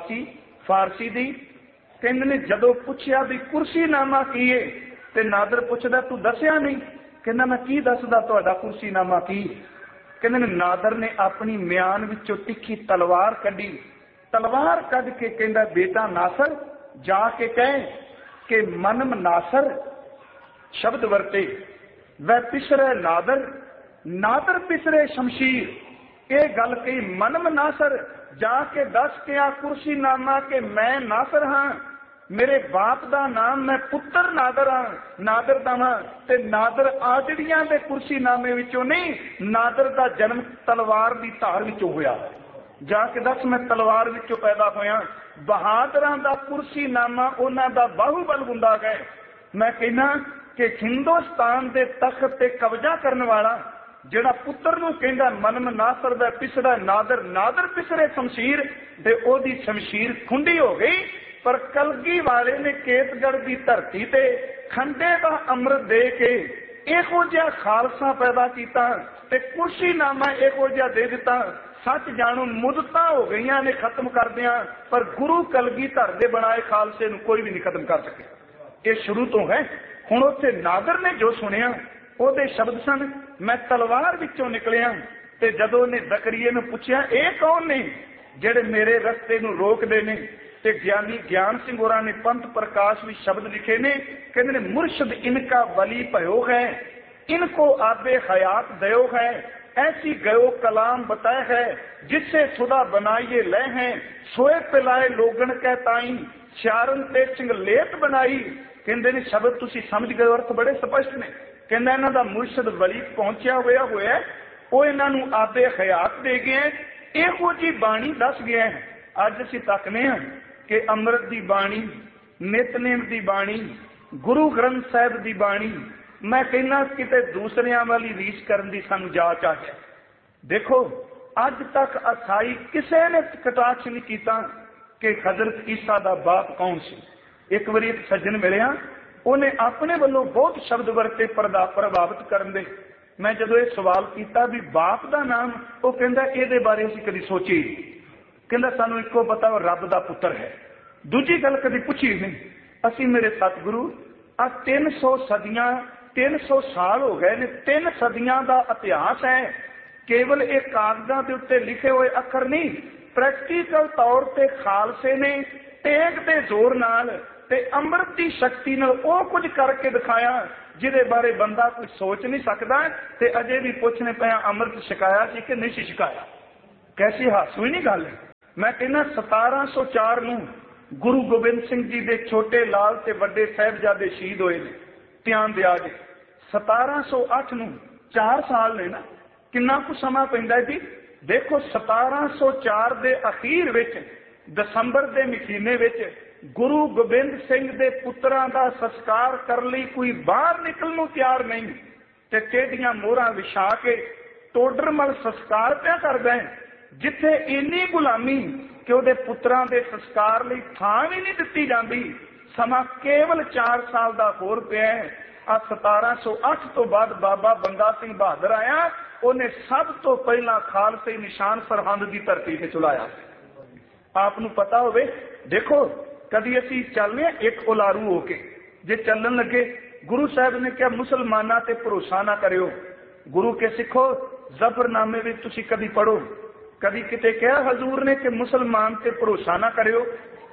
ਫਾਰਸੀ ਦੀ। ਕਹਿੰਦੇ ਨੇ ਜਦੋਂ ਪੁੱਛਿਆ ਵੀ ਕੁਰਸੀਨਾਮਾ ਕੀ ਹੈ, ਤੇ ਨਾਦਰ ਪੁੱਛਦਾ ਤੂੰ ਦੱਸਿਆ ਨਹੀਂ। ਕਹਿੰਦਾ ਮੈਂ ਕੀ ਦੱਸਦਾ ਤੁਹਾਡਾ ਕੁਰਸੀਨਾਮਾ ਕੀ। ਕਹਿੰਦੇ ਨੇ ਨਾਦਰ ਨੇ ਆਪਣੀ ਮਿਆਨ ਵਿੱਚੋਂ ਤਿੱਖੀ ਤਲਵਾਰ ਕੱਢੀ, ਤਲਵਾਰ ਕੱਢ ਕੇ ਕਹਿੰਦਾ ਬੇਟਾ ਨਾਸਰ ਜਾ ਕੇ ਕਹੇ ਕਿ ਮਨਮ ਨਾਸਰ ਸ਼ਬਦ ਵਰਤੇ, ਵੈ ਪਿਸਰੇ ਨਾਦਰ, ਨਾਦਰ ਪਿਸਰੇ ਸ਼ਮਸ਼ੀਰ। ਇਹ ਗੱਲ ਕਹੀ ਮਨਮ ਨਾਸਰ, ਜਾ ਕੇ ਦੱਸ ਕੇ ਆ ਕੁਰਸੀਨਾਮਾ ਕਿ ਮੈਂ ਨਾਸਰ ਹਾਂ, ਮੇਰੇ ਬਾਪ ਦਾ ਨਾਮ ਮੈਂ ਪੁੱਤਰ ਨਾਦਰ ਹਾਂ, ਨਾਦਰ ਦਾ ਹਾਂ, ਤੇ ਨਾਦਰ ਆਦੜੀਆਂ ਦੇ ਕੁਰਸੀਨਾਮੇ ਵਿੱਚੋਂ ਨਹੀਂ, ਨਾਦਰ ਦਾ ਜਨਮ ਤਲਵਾਰ ਦੀ ਧਾਰ ਵਿੱਚੋਂ ਹੋਇਆ। ਜਾ ਕੇ ਦੱਸ ਮੈਂ ਤਲਵਾਰ ਵਿੱਚੋਂ ਪੈਦਾ ਹੋਇਆ। ਬਹਾਦਰਾਂ ਦਾ ਕੁਰਸੀਨਾਮਾ ਉਹਨਾਂ ਦਾ ਬਾਹੂਬਲ ਹੁੰਦਾ ਹੈ। ਮੈਂ ਕਹਿੰਦਾ ਕਿ ਹਿੰਦੁਸਤਾਨ ਦੇ ਤਖਤ ਤੇ ਕਬਜ਼ਾ ਕਰਨ ਵਾਲਾ ਜਿਹੜਾ ਪੁੱਤਰ ਨੂੰ ਕਹਿੰਦਾ ਮਨਮ ਨਾਸਰ ਦਾ ਪਿਸੜਾ ਨਾਦਰ, ਨਾਦਰ ਪਿਸਰੇ ਸ਼ਮਸ਼ੀਰ, ਤੇ ਉਹਦੀ ਸ਼ਮਸ਼ੀਰ ਖੁੰਡੀ ਹੋ ਗਈ। ਪਰ ਕਲਗੀ ਵਾਲੇ ਨੇ ਕੇਤਗੜ੍ਹ ਦੀ ਧਰਤੀ ਤੇ ਖੰਡੇ ਦਾ ਅੰਮ੍ਰਿਤ ਦੇ ਕੇ ਇਹੋ ਜਿਹਾ ਖਾਲਸਾ ਪੈਦਾ ਕੀਤਾ ਤੇ ਕੁਰਸੀਨਾਮਾ ਇਹੋ ਜਿਹਾ ਦੇ ਦਿੱਤਾ। ਸੱਚ ਜਾਣੋ ਮੁੱਦਤਾਂ ਹੋ ਗਈਆਂ ਨੇ ਖਤਮ ਕਰਦਿਆਂ, ਪਰ ਗੁਰੂ ਕਲਗੀਧਰ ਦੇ ਬਣਾਏ ਖਾਲਸੇ ਨੂੰ ਕੋਈ ਵੀ ਨਹੀਂ ਖਤਮ ਕਰ ਸਕਿਆ। ਇਹ ਸ਼ੁਰੂ ਤੋਂ ਹੈ। ਹੁਣ ਉੱਥੇ ਨਾਦਰ ਨੇ ਜੋ ਸੁਣਿਆ ਉਹਦੇ ਸ਼ਬਦ ਸਨ, ਮੈਂ ਤਲਵਾਰ ਵਿੱਚੋਂ ਨਿਕਲਿਆ। ਤੇ ਜਦੋਂ ਉਹਨੇ ਜ਼ਕਰੀਏ ਨੂੰ ਪੁੱਛਿਆ ਇਹ ਕੌਣ ਨੇ ਜਿਹੜੇ ਮੇਰੇ ਰਸਤੇ ਨੂੰ ਰੋਕਦੇ ਨੇ, ਤੇ ਗਿਆਨੀ ਗਿਆਨ ਸਿੰਘ ਹੋਰਾਂ ਨੇ ਪੰਥ ਪ੍ਰਕਾਸ਼ ਵਿੱਚ ਸ਼ਬਦ ਲਿਖੇ ਨੇ, ਕਹਿੰਦੇ ਨੇ ਮੁਰਸ਼ਦ ਇਨਕਾ ਵਲੀ ਭਇਓ ਹੈ, इनको आबे हयात दयो है, ऐसी गयो कलाम बताए है, जिससे सुधा बनाइए ले हैं, सोए पिलाए लोगन कह ताई, शारन ते चिंगलेत बनाई। कहते ने शब्द तुसी समझ गए, अर्थ बड़े स्पष्ट ने। कहना इन्हां दा मुर्शद वली पहुंचा होया वो इन्हां नूं आबे हयात दे गए, इहो जी बाणी दस गया है। अज असीं तकने हां कि अमृत दी बाणी, नितनेम दी बाणी, गुरु ग्रंथ साहिब दी बाणी, मैं कहना किते दूसरियां वाली रीस करन दी सानू जाच आ है। देखो अज तक असाई किसी ने कटाक्ष नहीं किया कि हजरत ईसा दा बाप कौन सी। एक बारी एक सज्जन मिलिया, उन्हें अपने वालों बहुत शब्द वरते प्रभावित करन दे। मैं जदों ये सवाल किया भी बाप दा नाम, वो कहंदा इहदे बारे असीं कदी सोची, कहंदा सानू इक्को पता वो रब दा पुत्र है, दूजी गल कदी पुछी नहीं। असीं मेरे सतगुरु आ 300 सदियां 300 साल हो गए ने, 3 सदियां दा इतिहास है। केवल एक कागजां दे उत्ते लिखे हुए अखर नहीं, प्रैक्टिकल तौर ते खालसे ने टेक दे जोर नाल ते अमृत की शक्ति नाल ओ कुछ करके दिखाया ਜਿਹਦੇ ਬਾਰੇ ਬੰਦਾ ਕੋਈ ਸੋਚ ਨਹੀਂ ਸਕਦਾ ਤੇ ਅਜੇ ਵੀ ਪੁੱਛਣੇ ਪਿਆ ਅੰਮ੍ਰਿਤ ਛਕਾਇਆ ਸੀ ਕਿ ਨਹੀਂ ਸੀ ਛਕਾਇਆ। ਕੈਸੀ ਹਾਸੂ ਹੀ ਨਹੀਂ ਗੱਲ। ਮੈਂ ਕਹਿੰਦਾ 1704 ਨੂੰ ਗੁਰੂ ਗੋਬਿੰਦ ਸਿੰਘ ਜੀ ਦੇ ਛੋਟੇ ਲਾਲ ਤੇ ਵੱਡੇ ਸਾਹਿਬਜ਼ਾਦੇ ਸ਼ਹੀਦ ਹੋਏ ਨੇ। ਧਿਆਨ ਦਿਆ ਜੀ 1708 ਨੂੰ 4 ਸਾਲ ਨੇ ਨਾ, ਕਿੰਨਾ ਕੁ ਸਮਾਂ ਪੈਂਦਾ ਜੀ। ਦੇਖੋ 1704 ਦੇ ਅਖੀਰ ਵਿੱਚ ਦਸੰਬਰ ਦੇ ਮਹੀਨੇ ਵਿੱਚ ਗੁਰੂ ਗੋਬਿੰਦ ਸਿੰਘ ਦੇ ਪੁੱਤਰਾਂ ਦਾ ਸੰਸਕਾਰ ਕਰਨ ਲਈ ਕੋਈ ਬਾਹਰ ਨਿਕਲਣ ਨੂੰ ਤਿਆਰ ਨਹੀਂ ਤੇ ਟੇਢੀਆਂ ਮੋਹਰਾਂ ਵਿਛਾ ਕੇ ਟੋਡਰਮਲ ਸੰਸਕਾਰ ਪਿਆ ਕਰ ਗਏ, ਜਿੱਥੇ ਇੰਨੀ ਗੁਲਾਮੀ ਕਿ ਉਹਦੇ ਪੁੱਤਰਾਂ ਦੇ ਸੰਸਕਾਰ ਲਈ ਥਾਂ ਵੀ ਨਹੀਂ ਦਿੱਤੀ ਜਾਂਦੀ। ਸਮਾਂ ਕੇਵਲ 4 ਸਾਲ ਦਾ ਹੋਰ ਪਿਆ ਹੈ। ਆ 1708 ਤੋਂ ਬਾਅਦ ਬਾਬਾ ਬੰਦਾ ਸਿੰਘ ਬਹਾਦਰ ਆਇਆ, ਉਹਨੇ ਸਭ ਤੋਂ ਪਹਿਲਾਂ ਖਾਲਸੇ ਨਿਸ਼ਾਨ ਸਰਹੰਦ ਦੀ ਧਰਤੀ ਤੇ ਚਲਾਇਆ। ਆਪ ਨੂੰ ਪਤਾ ਹੋਵੇ, ਦੇਖੋ ਕਦੀ ਅਸੀਂ ਚੱਲਦੇ ਹਾਂ ਇੱਕ ਉਲਾਰੂ ਹੋ ਕੇ, ਜੇ ਚੱਲਣ ਲੱਗੇ ਗੁਰੂ ਸਾਹਿਬ ਨੇ ਕਿਹਾ ਮੁਸਲਮਾਨਾਂ ਤੇ ਭਰੋਸਾ ਨਾ ਕਰਿਓ। ਗੁਰੂ ਕੇ ਸਿੱਖੋ ਜ਼ਫਰਨਾਮੇ ਵਿੱਚ ਤੁਸੀਂ ਕਦੀ ਪੜੋ, ਕਦੀ ਕਿਤੇ ਕਿਹਾ ਹਜ਼ੂਰ ਨੇ ਕਿ ਮੁਸਲਮਾਨ ਤੇ ਭਰੋਸਾ ਨਾ ਕਰਿਓ।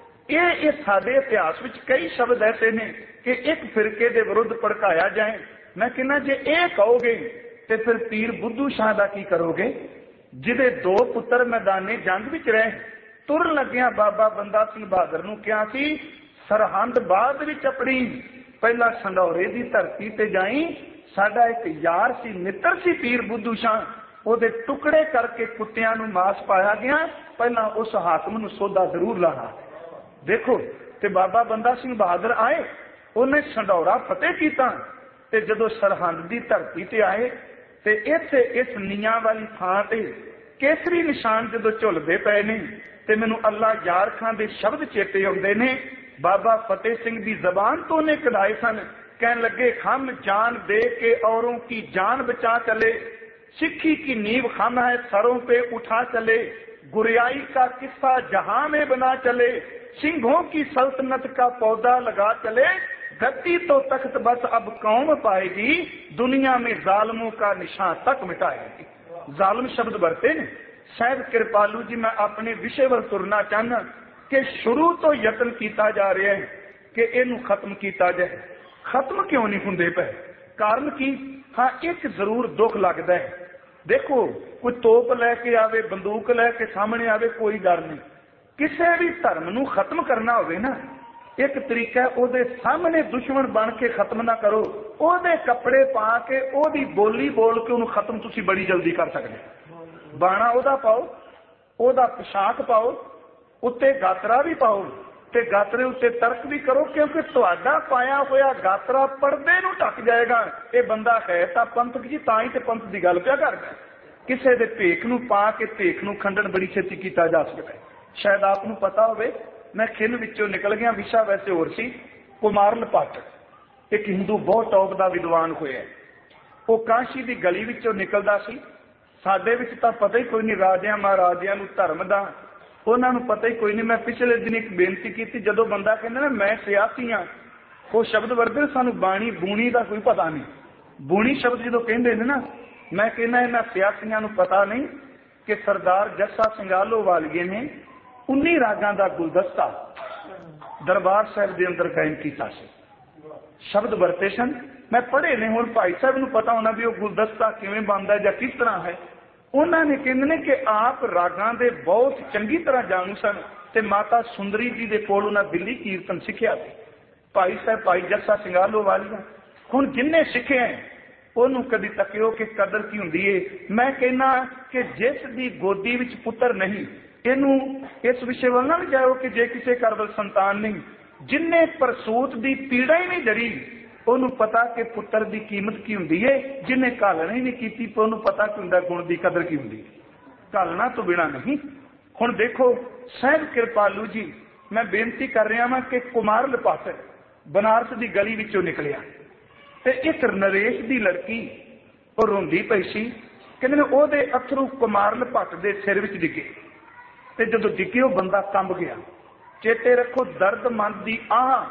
ਇਹ ਸਾਡੇ ਇਤਿਹਾਸ ਵਿੱਚ ਕਈ ਸ਼ਬਦ ਐਸੇ ਨੇ ਕਿ ਇੱਕ ਫਿਰਕੇ ਦੇ ਵਿਰੁੱਧ ਭੜਕਾਇਆ ਜਾਏ। ਮੈਂ ਕਹਿੰਦਾ ਜੇ ਇਹ ਕਹੋਗੇ ਤੇ ਫਿਰ ਪੀਰ ਬੁੱਧੂ ਸ਼ਾਹ ਦਾ ਕੀ ਕਰੋਗੇ, ਜਿਹਦੇ 2 ਪੁੱਤਰ ਮੈਦਾਨੇ ਜੰਗ ਵਿੱਚ ਰਹੇ। ਤੁਰਨ ਲੱਗਿਆ ਬਾਬਾ ਬੰਦਾ ਸਿੰਘ ਬਹਾਦਰ ਨੂੰ ਕਿਹਾ ਸੀ ਸਰਹੰਦ ਬਾਅਦ ਵਿੱਚ ਆਪਣੀ, ਪਹਿਲਾਂ ਸੰਧੌਰੇ ਦੀ ਧਰਤੀ ਤੇ ਜਾਈ। ਸਾਡਾ ਇੱਕ ਯਾਰ ਸੀ, ਮਿੱਤਰ ਸੀ ਪੀਰ ਬੁੱਧੂ ਸ਼ਾਹ, ਉਹਦੇ ਟੁਕੜੇ ਕਰਕੇ ਕੁੱਤਿਆਂ ਨੂੰ ਮਾਸ ਪਾਇਆ ਗਿਆ, ਪਹਿਲਾਂ ਉਸ ਹਾਕਮ ਨੂੰ ਸੌਦਾ ਜ਼ਰੂਰ ਲਾਣਾ। ਦੇਖੋ ਤੇ ਬਾਬਾ ਬੰਦਾ ਸਿੰਘ ਬਹਾਦਰ ਆਏ, ਉਹਨੇ ਸੰਧੌਰਾ ਫਤਿਹ ਕੀਤਾ ਤੇ ਜਦੋਂ ਸਰਹੰਦ ਦੀ ਧਰਤੀ ਤੇ ਆਏ ਤੇ ਇੱਥੇ ਇਸ ਨੀਆਂ ਵਾਲੀ ਥਾਂ ਤੇ ਕੇਸਰੀ ਨਿਸ਼ਾਨ ਜਦੋਂ ਝੁੱਲਦੇ ਪਏ ਨੇ ਤੇ ਮੈਨੂੰ ਅੱਲਾ ਯਾਰ ਖਾਂ ਦੇ ਸ਼ਬਦ ਚੇਤੇ ਆਉਂਦੇ ਨੇ। ਬਾਬਾ ਫਤਿਹ ਸਿੰਘ ਦੀ ਜ਼ਬਾਨ ਤੋਂ ਉਹਨੇ ਕਢਾਏ ਸਨ, ਕਹਿਣ ਲੱਗੇ ਹਮ ਜਾਨ ਦੇ ਕੇ ਔरों की जान बचा चले, सिक्खी की नींव हम है सरों पे उठा चले, गुरियाई का किस्सा जहां में बना चले, सिंहों की सल्तनत का पौधा लगा चले, गद्दी तो तख्त बस अब कौम पाएगी, दुनिया में जालिमों का निशान तक मिटाएगी। जालिम शब्द बरते ने। शायद कृपालू जी मैं अपने विषय ਵੱਲ ਤੁਰਨਾ ਚਾਹਨਾ ਕਿ ਸ਼ੁਰੂ ਤੋਂ ਯਤਨ ਕੀਤਾ ਜਾ ਰਿਹਾ ਹੈ ਕਿ ਇਹਨੂੰ ਖਤਮ ਕੀਤਾ ਜਾਏ। ਖਤਮ ਕਿਉਂ ਨਹੀਂ ਹੁੰਦੇ ਪਏ, ਕਾਰਨ ਕੀ? ਹਾਂ ਇੱਕ ਜ਼ਰੂਰ ਦੁੱਖ ਲੱਗਦਾ ਹੈ। ਦੇਖੋ ਕੋਈ ਤੋਪ ਲੈ ਕੇ ਆਵੇ, ਬੰਦੂਕ ਲੈ ਕੇ ਸਾਹਮਣੇ ਆਵੇ, ਕੋਈ ਡਰ ਨਹੀਂ। ਕਿਸੇ ਵੀ ਧਰਮ ਨੂੰ ਖਤਮ ਕਰਨਾ ਹੋਵੇ ਨਾ, ਇੱਕ ਤਰੀਕਾ ਉਹਦੇ ਸਾਹਮਣੇ ਦੁਸ਼ਮਣ ਬਣ ਕੇ ਖਤਮ ਨਾ ਕਰੋ, ਉਹਦੇ ਕੱਪੜੇ ਪਾ ਕੇ ਉਹਦੀ ਬੋਲੀ ਬੋਲ ਕੇ ਉਹਨੂੰ ਖਤਮ ਤੁਸੀਂ ਬੜੀ ਜਲਦੀ ਕਰ ਸਕਦੇ। ਬਾਣਾ ਉਹਦਾ ਪਾਓ, ਉਹਦਾ ਪੋਸ਼ਾਕ ਪਾਓ, ਉੱਤੇ ਗਾਤਰਾ ਵੀ ਪਾਓ ਤੇ ਗਾਤਰੇ ਉੱਤੇ ਤਰਕ ਵੀ ਕਰੋ, ਕਿਉਂਕਿ ਤੁਹਾਡਾ ਪਾਇਆ ਹੋਇਆ ਗਾਤਰਾ ਪਰਦੇ ਨੂੰ ਢੱਕ ਜਾਏਗਾ। ਇਹ ਬੰਦਾ ਹੈ ਤਾਂ ਪੰਥਕ ਜੀ, ਤਾਂ ਹੀ ਤੇ ਪੰਥ ਦੀ ਗੱਲ ਪਿਆ ਕਰਦਾ। ਕਿਸੇ ਦੇ ਭੇਖ ਨੂੰ ਪਾ ਕੇ ਭੇਖ ਨੂੰ ਖੰਡਨ ਬੜੀ ਛੇਤੀ ਕੀਤਾ ਜਾ ਸਕਦਾ ਹੈ। ਸ਼ਾਇਦ ਆਪ ਨੂੰ ਪਤਾ ਹੋਵੇ, ਮੈਂ ਖਿੰਨ ਵਿੱਚੋਂ ਨਿਕਲ ਗਿਆ, ਵਿਸ਼ਾ ਵੈਸੇ ਹੋਰ ਸੀ। ਕੁਮਾਰਲ ਭੱਟ ਇੱਕ ਹਿੰਦੂ ਬਹੁਤ ਟੌਪ ਦਾ ਵਿਦਵਾਨ ਹੋਇਆ। ਉਹ ਕਾਸ਼ੀ ਦੀ ਗਲੀ ਵਿੱਚੋਂ ਨਿਕਲਦਾ ਸੀ। ਸਾਡੇ ਵਿੱਚ ਤਾਂ ਪਤਾ ਹੀ ਕੋਈ ਨਹੀਂ ਰਾਜਿਆਂ ਮਹਾਰਾਜਿਆਂ ਨੂੰ ਧਰਮ ਦਾ, ਉਹਨਾਂ ਨੂੰ ਪਤਾ ਹੀ ਕੋਈ ਨਹੀਂ। ਮੈਂ ਪਿਛਲੇ ਦਿਨ ਇੱਕ ਬੇਨਤੀ ਕੀਤੀ, ਜਦੋਂ ਬੰਦਾ ਕਹਿੰਦਾ ਨਾ ਮੈਂ ਸਿਆਸੀ ਹਾਂ, ਉਹ ਸ਼ਬਦ ਵਰਤੇ ਸਾਨੂੰ ਬਾਣੀ ਬੂਣੀ ਦਾ ਕੋਈ ਪਤਾ ਨਹੀਂ। ਬੂਣੀ ਸ਼ਬਦ ਜਦੋਂ ਕਹਿੰਦੇ ਨੇ ਨਾ, ਮੈਂ ਕਹਿੰਦਾ ਇਹਨਾਂ ਸਿਆਸੀਆਂ ਨੂੰ ਪਤਾ ਨਹੀਂ ਕਿ ਸਰਦਾਰ ਜੱਸਾ ਸਿੰਘਾਲੋ ਵਾਲੀਏ ਨੇ 19 ਰਾਗਾਂ ਦਾ ਗੁਲਦਸਤਾ ਦਰਬਾਰ ਸਾਹਿਬ ਦੇ ਅੰਦਰ ਕਾਇਮ ਕੀਤਾ ਸੀ। ਸ਼ਬਦ ਵਰਤੇ ਸਨ, ਮੈਂ ਪੜ੍ਹੇ ਨੇ। ਹੁਣ ਭਾਈ ਸਾਹਿਬ ਨੂੰ ਪਤਾ ਹੋਣਾ ਵੀ ਉਹ ਗੁਲਦਸਤਾ ਕਿਵੇਂ ਬਣਦਾ ਜਾਂ ਕਿਸ ਤਰ੍ਹਾਂ ਹੈ। ਉਹਨਾਂ ਨੇ ਕਹਿੰਦੇ ਨੇ ਕਿ ਆਪ ਰਾਗਾਂ ਦੇ ਬਹੁਤ ਚੰਗੀ ਤਰ੍ਹਾਂ ਜਾਣੂ ਸਨ ਤੇ ਮਾਤਾ ਸੁੰਦਰੀ ਜੀ ਦੇ ਕੋਲ ਉਹਨਾਂ ਦਿੱਲੀ ਕੀਰਤਨ ਸਿੱਖਿਆ ਸੀ। ਭਾਈ ਸਾਹਿਬ ਭਾਈ ਜੱਸਾ ਸਿੰਘਾਲੋ ਵਾਲੀਆ ਹੁਣ ਜਿੰਨੇ ਸਿੱਖਿਆ ਉਹਨੂੰ ਕਦੀ ਤੱਕਿਓ ਕਿ ਕਦਰ ਕੀ ਹੁੰਦੀ ਏ। ਮੈਂ ਕਹਿੰਦਾ ਕਿ ਜਿਸ ਦੀ ਗੋਦੀ ਵਿੱਚ ਪੁੱਤਰ ਨਹੀਂ, ਇਹਨੂੰ ਇਸ ਵਿਸ਼ੇ ਵੱਲ ਨਾ ਜਾਓ ਕਿ ਜੇ ਕਿਸੇ ਘਰ ਵੱਲ ਸੰਤਾਨ ਨਹੀਂ, ਜਿੰਨੇ ਪ੍ਰਸੂਤ ਦੀ ਪੀੜਾ ਹੀ ਨਹੀਂ ਜਰੀ ਉਹਨੂੰ ਪਤਾ ਕਿ ਪੁੱਤਰ ਦੀ ਕੀਮਤ ਕੀ ਹੁੰਦੀ ਏ। ਜਿਹਨੇ ਘਾਲਣਾ ਹੀ ਨਹੀਂ ਕੀਤੀ ਉਹਨੂੰ ਪਤਾ ਕੀ ਹੁੰਦਾ ਗੁਣ ਦੀ ਕਦਰ ਕੀ ਹੁੰਦੀ ਹੈ। ਘਾਲਣਾ ਤੋਂ ਬਿਨਾਂ ਨਹੀਂ। ਹੁਣ ਦੇਖੋ ਸਾਹਿਬ ਕਿਰਪਾਲੂ ਜੀ, ਮੈਂ ਬੇਨਤੀ ਕਰ ਰਿਹਾ ਵਾਂ ਕਿ ਕੁਮਾਰਲ ਭੱਟ ਬਨਾਰਸ ਦੀ ਗਲੀ ਵਿੱਚੋਂ ਨਿਕਲਿਆ ਤੇ ਇੱਕ ਨਰੇਸ਼ ਦੀ ਲੜਕੀ ਉਹ ਰੋਂਦੀ ਪਈ ਸੀ। ਕਹਿੰਦੇ ਨੇ ਉਹਦੇ ਅਥਰੂ ਕੁਮਾਰਲ ਭੱਟ ਦੇ ਸਿਰ ਵਿੱਚ ਡਿੱਗੇ ਤੇ ਜਦੋਂ ਡਿੱਗੇ ਉਹ ਬੰਦਾ ਕੰਬ ਗਿਆ। ਚੇਤੇ ਰੱਖੋ ਦਰਦਮੰਦ ਦੀ ਆਹ,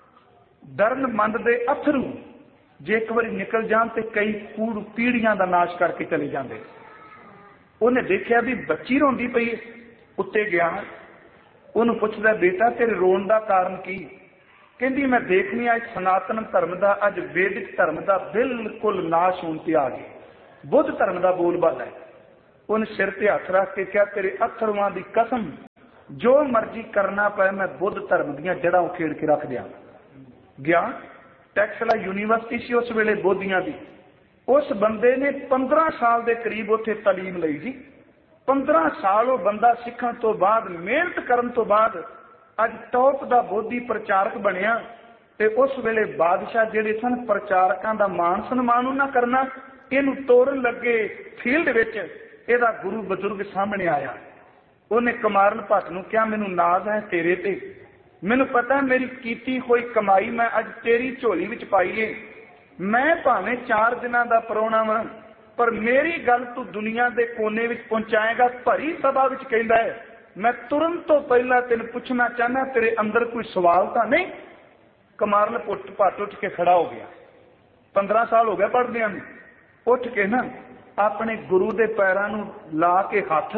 ਦਰਦਮੰਦ ਦੇ ਅਥਰੂ ਜੇ ਇੱਕ ਵਾਰੀ ਨਿਕਲ ਜਾਣ ਤੇ ਕਈ ਪੀੜੀਆਂ ਦਾ ਨਾਸ਼ ਕਰਕੇ ਚਲੇ ਜਾਂਦੇ। ਉਹਨੇ ਦੇਖਿਆ ਵੀ ਬੱਚੀ ਰੋਂਦੀ ਪਈ, ਉੱਤੇ ਗਿਆ, ਉਹਨੂੰ ਪੁੱਛਦਾ ਬੇਟਾ ਤੇਰੇ ਰੋਣ ਦਾ ਕਾਰਨ ਕੀ? कहती मैं देखनी अज सनातन धर्म का, अज वैदिक धर्म का बिल्कुल नाश होने ते आ गए। बुद्ध धर्म का बोलबाला है। उन्हें सिर ते हथ रख के क्या, तेरे अथरुआं की कसम, जो मर्जी करना पाए मैं बुद्ध धर्म दियां जड़ां उखेड़ के रख दिया। गया टैक्सला यूनीवर्सिटी सी उस वेले बोधियां दी। उस बंदे ने 15 साल के करीब उत्थे तालीम लई जी। 15 साल वो बंदा सीखण तो बाद, मेहनत करन तो बाद अज टॉप का बोधी प्रचारक बनिया। ते उस वेले बादशाह जिहड़े सन प्रचारकां दा मान सन्मान उन्हां करना, इहनूं तोड़न लगे फील्ड विच इहदा गुरु बजुर्ग सामने आया। उन्हें कमारन भट्ट नूं कहा, मैनूं नाज है तेरे ते, मैनूं पता मेरी कीती कोई कमाई मैं अज तेरी झोली विच पाई है। मैं भावें 4 दिनां दा परौणा वां, पर मेरी गल तू दुनिया के कोने विच पहुंचाएगा। भरी सभा विच कहंदा है, मैं तुरंत तो पहला तेन पूछना चाहना, तेरे अंदर कोई सवाल तो नहीं? कमारन भट्ट उठ के खड़ा हो गया। 15 साल हो गया पढ़दियां नूं। उठ के ना अपने गुरु के पैरां नूं ला के हाथ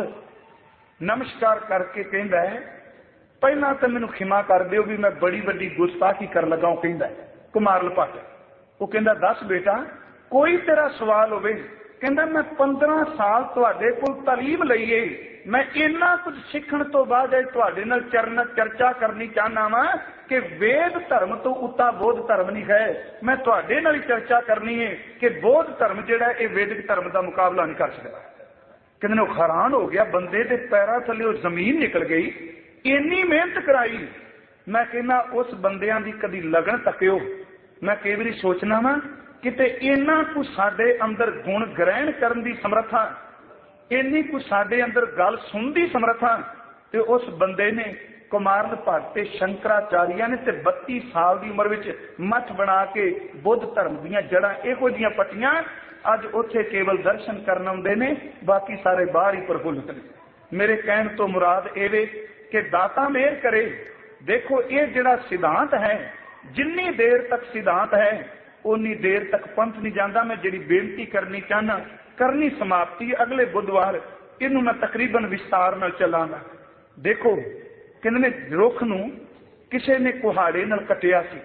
नमस्कार करके कहंदा है, पहला तो मैनूं खिमा कर दिओ भी मैं बड़ी वड्डी गुस्ताखी कर लगा। कहंदा है कुमारल भट्ट, वो कहंदा दस बेटा कोई तेरा सवाल होवे। कहंदा मैं 15 साल तुहाडे कोल तालीम लई है, मैं इन्ना कुछ सीखण तो बाद तुहाडे नाल चर्चा करनी चाहना वा कि वेद धर्म तो उता बौद्ध धर्म नहीं है। मैं तुहाडे नाल चर्चा करनी है कि बौद्ध धर्म जिहड़ा है वैदिक धर्म का मुकाबला नहीं कर सकता। कहंदे हैरान हो गया, बंदे दे पैरां थल्ले जमीन निकल गई, इन्नी मेहनत कराई। मैं कहना उस बंदियां दी कदी लगन तकियो। मैं कई बारी सोचना वा किते इन्ना कुछ साडे अंदर गुण ग्रहण करन दी समर्था, इन्नी कुछ साडे अंदर गल सुन दी समर्था। ते उस बंदे ने कुमारन भट्ट ते शंकराचार्य ने ते 32 साल की उम्र विच मठ बना के बुद्ध धर्म दीयां जड़ां इहो जिहियां पट्टियां। अज उत्थे केवल दर्शन करन आउंदे ने, बाकी सारे बाहर ही प्रफुल्लित ने। मेरे कहण तो मुराद एवे कि दाता मेहर करे। देखो ये जिहड़ा सिद्धांत है, जिन्नी देर तक सिद्धांत है उन्नी देर तक पंथ नहीं जाता। मैं जिहड़ी बेनती करनी चाहना, करनी समाप्ति अगले बुधवार, इनू मैं तकरीबन विस्तार नाल चलांगा। देखो कहंदे ने रुख नूं किसे ने कुहाड़े नाल कटिया सी,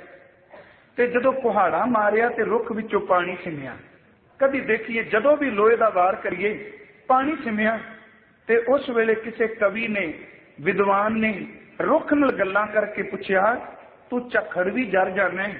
ते जदों कुहाड़ा मारिया ते रुख विचों पानी सिमिया। कभी देखिए जदों भी लोहे दा वार करिए पानी सिमिया। ते उस वेले किसे कवि ने, विद्वान ने रुख नाल गल्लां करके पुछया, तू झखड़ भी जर जाना है,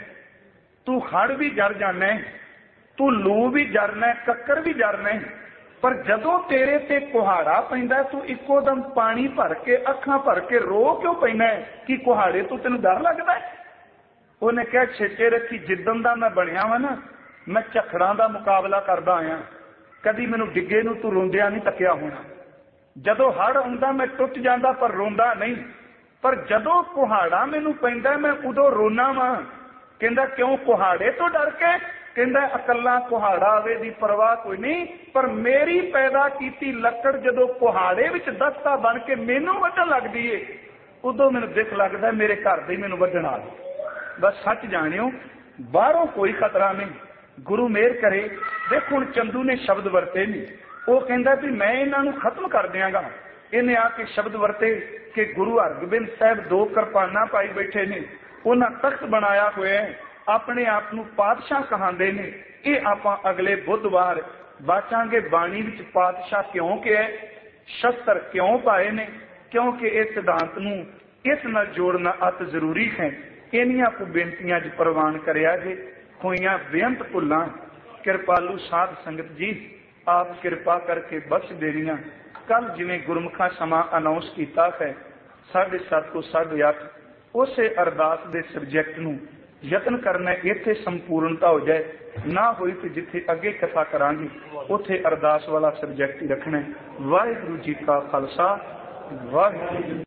तू हड़ भी जर जाना है, तू लू भी जरना है, कक्कर भी जरना है, पर जदों तेरे ते कुहाड़ा पैंदा तू इको दम पानी भर के अखां भर के रो क्यों पैना है? कि कुहाड़े तो तेन डर लगता है? उन्हें कहा छेचे रखी, जिदन दा मैं बनिया वा ना, मैं झखड़ां दा मुकाबला करदा आया, कदी मैनू डिगे नू तू रोंदिया नहीं तकिया होना। जदों हड़ आउंदा मैं टुट जांदा पर रोंदा नहीं, पर जदों कुहाड़ा मैनू पैंदा मैं उदों रोना वा। कहंदा क्यों? कुहाड़े तो डर के? कहंदा अकल्ला कुहाड़ा आवे दी परवाह कोई नहीं, पर मेरी पैदा कीती लकड़ जदों कुहाड़े विच दस्ता बन के मैनू वड्ढण लगदी है, उदों मैनू दुख लगदा मेरे घर दे मैनू वड्ढण आ गए। बस सच जाणियो, बाहरों कोई खतरा नहीं, गुरु मेहर करे। देखो हुण चंदू ने शब्द वरते नहीं, वो कहंदा भी मैं इन्हां नूं खत्म कर दियांगा। इन्हें आके शब्द वरते कि गुरु हरगोबिंद साहब 2 किरपानां पाई बैठे ने, उन्हां तख्त बनाया होया है, अपने आप नूं पातशाह कहांदे ने। ये आपां अगले बुधवार बाचांगे बाणी विच पातशाह क्यों कहा है, शस्त्र क्यों पाए ने, क्योंकि इस सिद्धांत नूं इस नाल जोड़ना अत जरूरी है। इन्हियां को बेनतियां च प्रवान करिया जे। होइयां बेअंत भुल्लां किरपालू साध संगत जी आप किरपा करके बख्श देनियां। कल जिवें गुरमुखा समा अनाउंस किया है 7:30 को 8:30, उसे अरदास दे सबजैक्ट नूं यतन करना इत्थे संपूर्णता हो जाए, ना होई तो जिथे अगे कथा करांगे उथे अरदास वाला सबजैक्ट ही रखना है। वाहिगुरू जी का खालसा, वाहिगुरू।